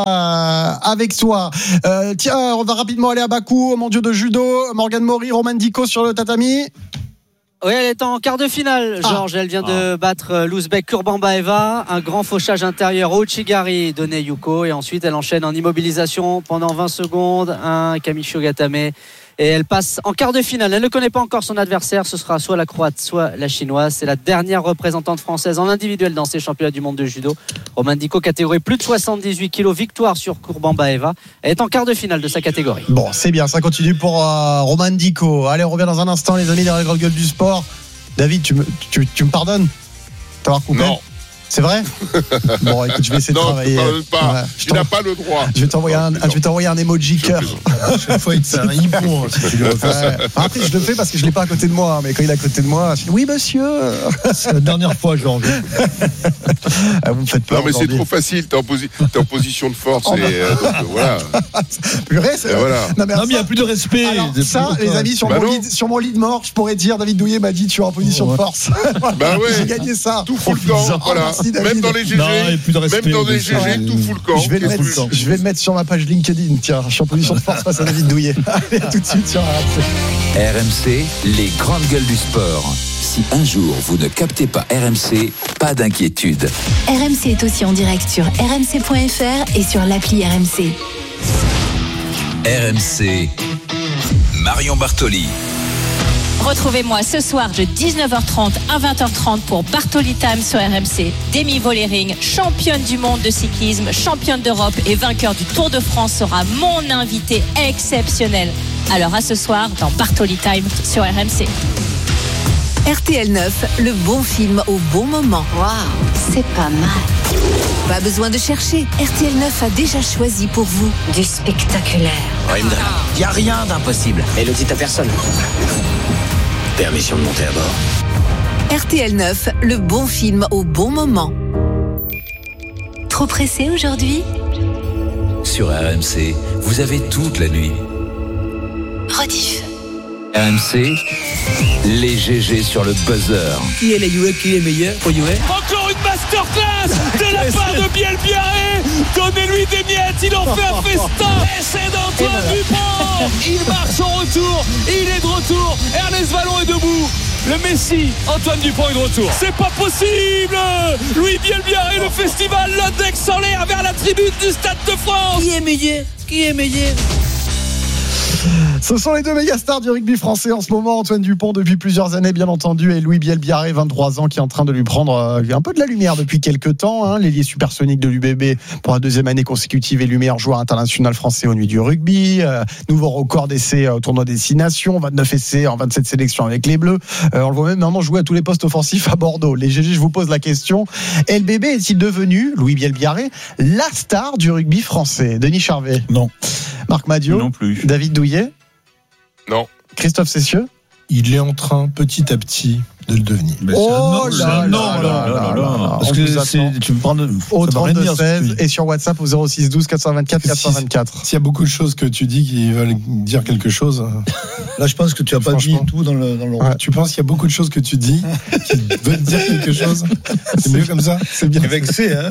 avec toi. Euh, tiens, on va rapidement aller à Bakou, mondiaux de judo. Morgane Maury, Romain Dico sur le tatami. Oui, elle est en quart de finale, Georges. Ah. Elle vient de ah. battre l'Ouzbek Kurbanbaeva. Un grand fauchage intérieur au Chigari donné Yuko. Et ensuite, elle enchaîne en immobilisation pendant vingt secondes. Un Kamisho Gatame. Et elle passe en quart de finale. Elle ne connaît pas encore son adversaire. Ce sera soit la Croate, soit la Chinoise. C'est la dernière représentante française en individuel dans ces championnats du monde de judo. Romain Dico, catégorie plus de soixante-dix-huit kilos, victoire sur Kurbanbaeva. Elle est en quart de finale de sa catégorie. Bon, c'est bien. Ça continue pour euh, Romain Dico. Allez, on revient dans un instant, les amis, dans la grande gueule du sport. David, tu me, tu, tu me pardonnes d'avoir coupé ? Non. C'est vrai ? Bon, écoute, je vais essayer de non, travailler. Non, pas. Ouais, tu n'as pas le droit. Je vais t'envoyer un, je vais t'envoyer un emoji cœur. Chaque fois, il te fait un hippon. Hein, si tu le refais. Ouais. Après, je le fais parce que je l'ai pas à côté de moi. Mais quand il est à côté de moi, je dis oui, monsieur. C'est la dernière fois, Georges. Ah, vous me faites peur. Non, mais c'est trop facile. T'es en, posi- t'es en position de force. Oh, et euh, donc, euh, voilà. Purée, c'est. Voilà. Non, mais il n'y a plus de respect. Alors, ça, les amis, sur, bah mon lit, sur mon lit de mort, je pourrais dire David Douillet m'a dit tu es en position oh, ouais. de force. Bah ouais. J'ai gagné ça. Tout fout le camp. Voilà. Même dans les G G, non, plus de respect, même dans les G G, tout fout le camp. Je vais le mettre, je vais le mettre sur ma page LinkedIn. Tiens, je suis en position de force face à David Douillet. Allez, à tout de suite sur R M C. R M C, les grandes gueules du sport. Si un jour vous ne captez pas R M C, pas d'inquiétude. R M C est aussi en direct sur r m c point f r et sur l'appli R M C. R M C, Marion Bartoli. Retrouvez-moi ce soir de dix-neuf heures trente à vingt heures trente pour Bartoli Time sur R M C. Demi Vollering, championne du monde de cyclisme, championne d'Europe et vainqueur du Tour de France, sera mon invité exceptionnel. Alors à ce soir dans Bartoli Time sur R M C. R T L neuf, le bon film au bon moment. Waouh, c'est pas mal. Pas besoin de chercher. R T L neuf a déjà choisi pour vous du spectaculaire. Il n'y a rien d'impossible. Et le dit à personne. Permission de monter à bord. R T L neuf, le bon film au bon moment. Trop pressé aujourd'hui ? Sur R M C, vous avez toute la nuit. Rediff. R M C, les G G sur le buzzer. Qui est les U E, qui est meilleur au U E ? Encore une masterclass de la part de Biel Biarré. Donnez-lui des miettes, il en fait un festin. Et c'est d'Antoine Dupont. Il marque son retour, il est de retour. Ernest Vallon est debout. Le Messi, Antoine Dupont est de retour. C'est pas possible. Louis Biel Biarré, le festival, l'index en l'air vers la tribune du Stade de France. Qui est meilleur ? Qui est meilleur ? Ce sont les deux méga stars du rugby français en ce moment. Antoine Dupont depuis plusieurs années bien entendu et Louis Biel Biarré, vingt-trois ans, qui est en train de lui prendre un peu de la lumière depuis quelques temps. Hein. L'ailier supersonique de l'U B B pour la deuxième année consécutive élu meilleur joueur international français aux Nuits du rugby. Euh, nouveau record d'essais au tournoi des Six Nations, vingt-neuf essais en vingt-sept sélections avec les Bleus. Euh, on le voit même maintenant jouer à tous les postes offensifs à Bordeaux. Les G G, je vous pose la question. L B B est-il devenu, Louis Biel Biarré, la star du rugby français ? Denis Charvet ? Non. Marc Madiot ? Non plus. David Douillet ? Non. Christophe Cessieux ? Il est en train, petit à petit, de le devenir. Oh là là là là. Parce que c'est, tu me prends de, au trente-deux seize et sur WhatsApp au zéro six douze quatre cent vingt-quatre quatre cent vingt-quatre. S'il y a beaucoup de choses que tu dis qui veulent dire quelque chose. Là, je pense que tu n'as pas dit tout dans le. Dans le... Ouais, tu penses qu'il y a beaucoup de choses que tu dis qui veulent dire quelque chose. C'est mieux comme ça. C'est bien vexé, hein.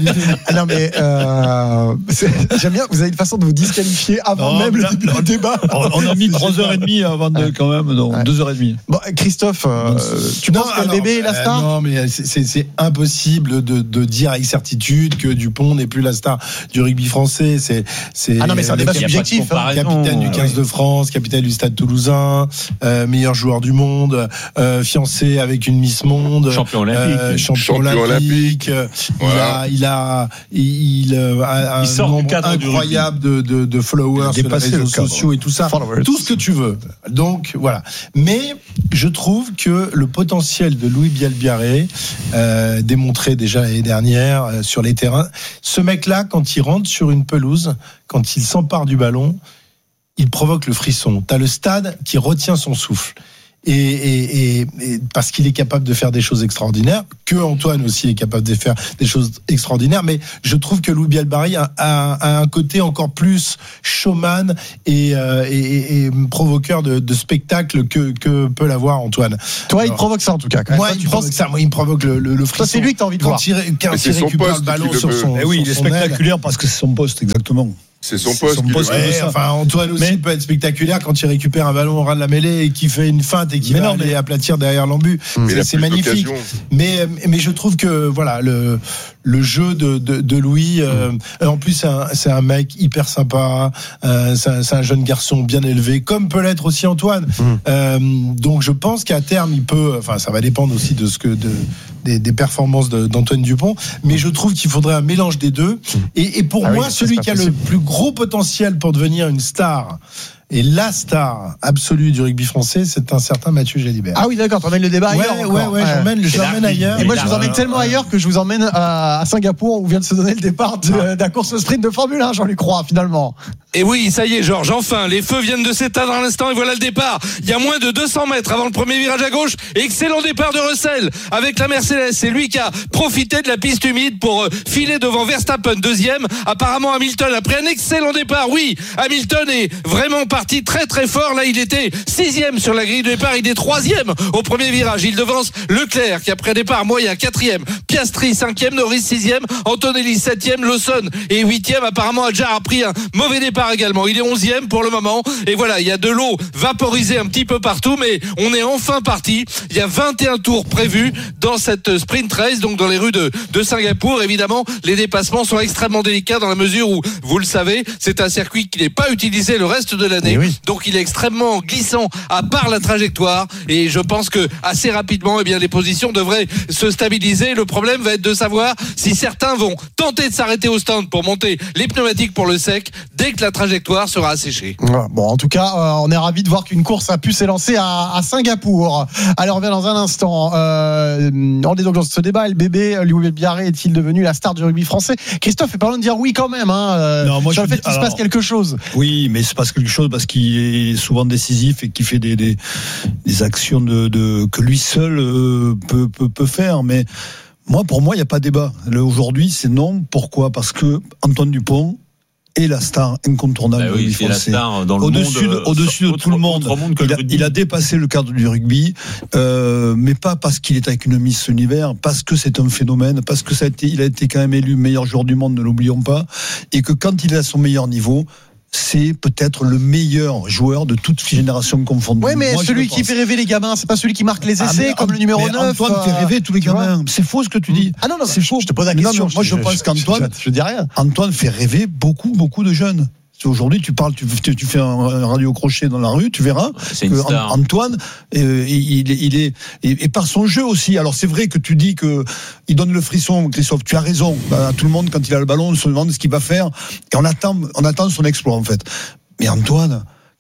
Ah non mais euh, j'aime bien. Vous avez une façon de vous disqualifier avant non, même là, le début du débat. On, on a mis trois heures et demie avant de quand même, donc ouais. deux heures et demie. Bon, Christophe, euh, tu non, penses que le bébé est la star? euh, Non, mais c'est, c'est, c'est impossible de, de dire avec certitude que Dupont n'est plus la star du rugby français. C'est, c'est ah non, mais c'est un débat subjectif. Hein. Capitaine du quinze de France, capitaine du Stade Toulousain, euh, meilleur joueur du monde, euh, fiancé avec une Miss Monde, champion olympique, euh, champion, champion olympique. olympique. Voilà. Il a, il a, il, il a un il sort nombre incroyable de, de, de followers sur les réseaux sociaux et tout ça. Followers. Tout ce que tu veux. Donc voilà. Mais je trouve que le potentiel de Louis Bielbiarré, euh, démontré déjà l'année dernière euh, sur les terrains, ce mec-là, quand il rentre sur une pelouse, quand il s'empare du ballon, il provoque le frisson. T'as le stade qui retient son souffle. Et, et, et, et parce qu'il est capable de faire des choses extraordinaires, que Antoine aussi est capable de faire des choses extraordinaires, mais je trouve que Louis Bielbarré a, a, a un côté encore plus showman et, euh, et, et provoqueur de, de spectacle que, que peut l'avoir Antoine. Toi, Alors, il provoque ça en tout cas. Quand moi, toi, il provoque ça. Moi, il me provoque le, le, le frisson. Toi, c'est lui que t'as envie de quand voir. Il, quand il récupère le ballon sur son. Eh oui, sur il est son spectaculaire aile. parce que c'est son poste exactement. C'est son poste. Son poste ouais, enfin, Antoine aussi mais... peut être spectaculaire quand il récupère un ballon au ras de la mêlée et qui fait une feinte et qui mais va non, aller mais... aplatir derrière l'embut. Mais c'est, c'est magnifique. Mais, mais je trouve que voilà le le jeu de de, de Louis. Euh, mm. En plus, c'est un, c'est un mec hyper sympa. Euh, c'est, un, c'est un jeune garçon bien élevé, comme peut l'être aussi Antoine. Mm. Euh, donc, je pense qu'à terme, il peut. Enfin, ça va dépendre aussi de ce que de des, des performances de, d'Antoine Dupont. Mais je trouve qu'il faudrait un mélange des deux. Mm. Et, et pour ah moi, oui, celui qui a possible. le plus gros potentiel pour devenir une star et la star absolue du rugby français, c'est un certain Mathieu Jalibert. Ah oui, d'accord, tu emmènes le débat ouais, ailleurs. Ouais, ouais, ouais, j'emmène, je l'emmène ailleurs. Et moi, je vous emmène tellement ailleurs que je vous emmène à, à Singapour où vient de se donner le départ de, de la course sprint de Formule un, Jean-Luc Roy, finalement. Et oui, ça y est, Georges, enfin, les feux viennent de s'éteindre à l'instant et voilà le départ. Il y a moins de deux cents mètres avant le premier virage à gauche. Excellent départ de Russell avec la Mercedes. C'est lui qui a profité de la piste humide pour filer devant Verstappen, deuxième. Apparemment, Hamilton a pris un excellent départ. Oui, Hamilton est vraiment parti très très fort. Là, il était sixième sur la grille de départ. Il est troisième au premier virage. Il devance Leclerc qui a pris un départ moyen, quatrième. Piastri, cinquième. Norris, sixième. Antonelli, septième. Lawson est huitième. Apparemment, Adjar a pris un mauvais départ également. Il est onzième pour le moment. Et voilà, il y a de l'eau vaporisée un petit peu partout, mais on est enfin parti. Il y a vingt et un tours prévus dans cette sprint race, donc dans les rues de, de Singapour. Évidemment, les dépassements sont extrêmement délicats dans la mesure où, vous le savez, c'est un circuit qui n'est pas utilisé le reste de l'année. Oui. Donc, il est extrêmement glissant à part la trajectoire. Et je pense que assez rapidement, eh bien, les positions devraient se stabiliser. Le problème va être de savoir si certains vont tenter de s'arrêter au stand pour monter les pneumatiques pour le sec dès que la trajectoire sera asséchée. Bon, en tout cas, euh, on est ravis de voir qu'une course a pu s'élancer à, à Singapour. Allez, on revient dans un instant. Euh, on est donc dans ce débat. Le bébé, Louis Bielbarré, est-il devenu la star du rugby français? Christophe est pas loin de dire oui quand même. Hein, euh, non, moi, sur le fait qu'il alors, se passe quelque chose. Oui, mais il se passe quelque chose parce qu'il est souvent décisif et qu'il fait des, des, des actions de, de, que lui seul euh, peut, peut, peut faire. Mais moi, pour moi, il n'y a pas débat. Là, aujourd'hui, c'est non. Pourquoi? Parce que Antoine Dupont est la star incontournable bah oui, du français. La star dans le au-dessus monde, de, au-dessus de tout le monde. monde il, a, il a dépassé le cadre du rugby, euh, mais pas parce qu'il est avec une Miss Univers, parce que c'est un phénomène, parce que ça a été, il a été quand même élu meilleur joueur du monde, ne l'oublions pas, et que quand il est à son meilleur niveau, c'est peut-être le meilleur joueur de toute génération confondue. Oui, mais moi, celui qui fait rêver les gamins, c'est pas celui qui marque les essais ah, comme le numéro neuf. Antoine euh, fait rêver tous les gamins. Vois? C'est faux ce que tu dis. Ah non, non, c'est faux. Je te pose la question. Non, moi, je, je pense qu'Antoine, je, je, je dis rien. Antoine fait rêver beaucoup, beaucoup de jeunes. Aujourd'hui, tu parles, tu, tu fais un radio crochet dans la rue, tu verras c'est que Antoine, euh, il, il est et, et par son jeu aussi. Alors c'est vrai que tu dis que il donne le frisson, Christophe. Tu as raison. Bah, tout le monde, quand il a le ballon, on se demande ce qu'il va faire et on attend, on attend son exploit en fait. Mais Antoine,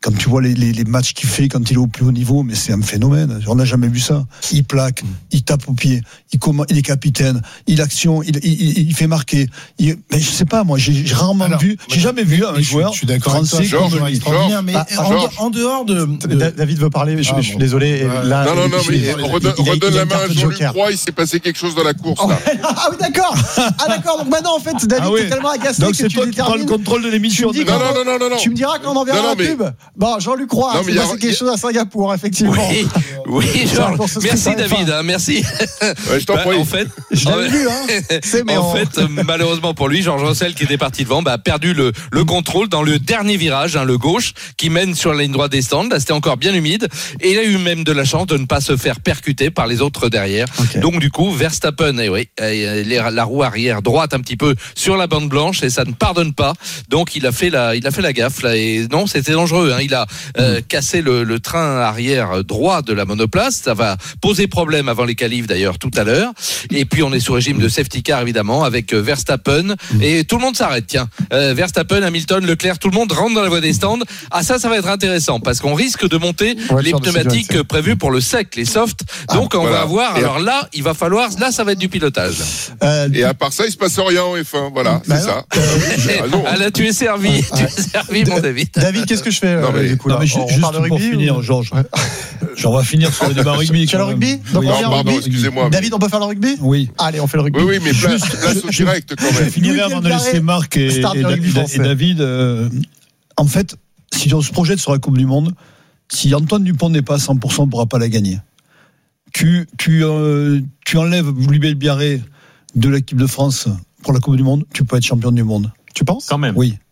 quand tu vois les, les, les matchs qu'il fait quand il est au plus haut niveau, mais c'est un phénomène. On n'a jamais vu ça. Il plaque, il tape au pied, il, comm- il est capitaine, il action, il, il, il fait marquer. Il, mais je sais pas, moi, j'ai, j'ai rarement Alors, vu, j'ai jamais vu un joueur je suis d'accord français Georges, comme lui. Mais ah, en, en dehors de, de... David veut parler. Je, ah, je suis bon. désolé. Ouais. Là, non, non, non, mais il, redonne, il, il, redonne il la main à Jean-Luc Roy. Il s'est passé quelque chose dans la course. Oh, là. ah oui, d'accord. Ah d'accord. Donc maintenant, en fait, David, ah, oui. t'es tellement agacé Donc, que c'est tu toi qui prends le contrôle de l'émission. Non, non, non, non, non. Tu me diras quand on enverra la pub. Bon, Jean-Luc Roy, c'est passé quelque chose à Singapour, effectivement. Oui, oui, Georges. Merci David, hein, merci. Ouais, je t'en prie. En fait, je l'avais vu, hein. C'est mais en fait, malheureusement pour lui, Georges Russell qui était parti devant, bah, a perdu le, le contrôle dans le dernier virage, hein, le gauche, qui mène sur la ligne droite des stands. Là, c'était encore bien humide, et il a eu même de la chance de ne pas se faire percuter par les autres derrière. Okay. Donc du coup, Verstappen, eh oui, la roue arrière droite un petit peu sur la bande blanche, et ça ne pardonne pas. Donc il a fait la, il a fait la gaffe là, et non, c'était dangereux. Hein. Il a euh, mmh. cassé le, le train arrière droit de la monoplace. Ça va poser problème avant les qualifs d'ailleurs tout à l'heure. Et puis on est sous régime de safety car évidemment avec Verstappen et tout le monde s'arrête. Tiens, euh, Verstappen, Hamilton, Leclerc, tout le monde rentre dans la voie des stands. Ah ça, ça va être intéressant parce qu'on risque de monter les pneumatiques prévus pour le sec, les softs. Donc ah, on voilà. va avoir. Alors là, il va falloir. Là, ça va être du pilotage. Euh, et à part ça, il se passe rien en F un. Voilà, bah c'est non. ça. Euh, ah, là, tu es servi. Tu es servi, mon David. David, qu'est-ce que je fais non, mais, du coup non, mais on, juste on pour finir, Georges. On va finir sur le débat rugby. Tu as le rugby Donc oui. Non, pardon, rugby excusez-moi. David, mais... on peut faire le rugby Oui. Allez, on fait le rugby. Oui, oui, mais place, place au direct quand même. Je finirai avant de laisser Marc et, et, et David. Euh, en fait, si on se projette sur la Coupe du Monde, si Antoine Dupont n'est pas à cent pour cent, on ne pourra pas la gagner. Tu, tu, euh, tu enlèves Louis Biarré de l'équipe de France pour la Coupe du Monde, tu peux être champion du monde. Tu penses ? Quand même. Oui.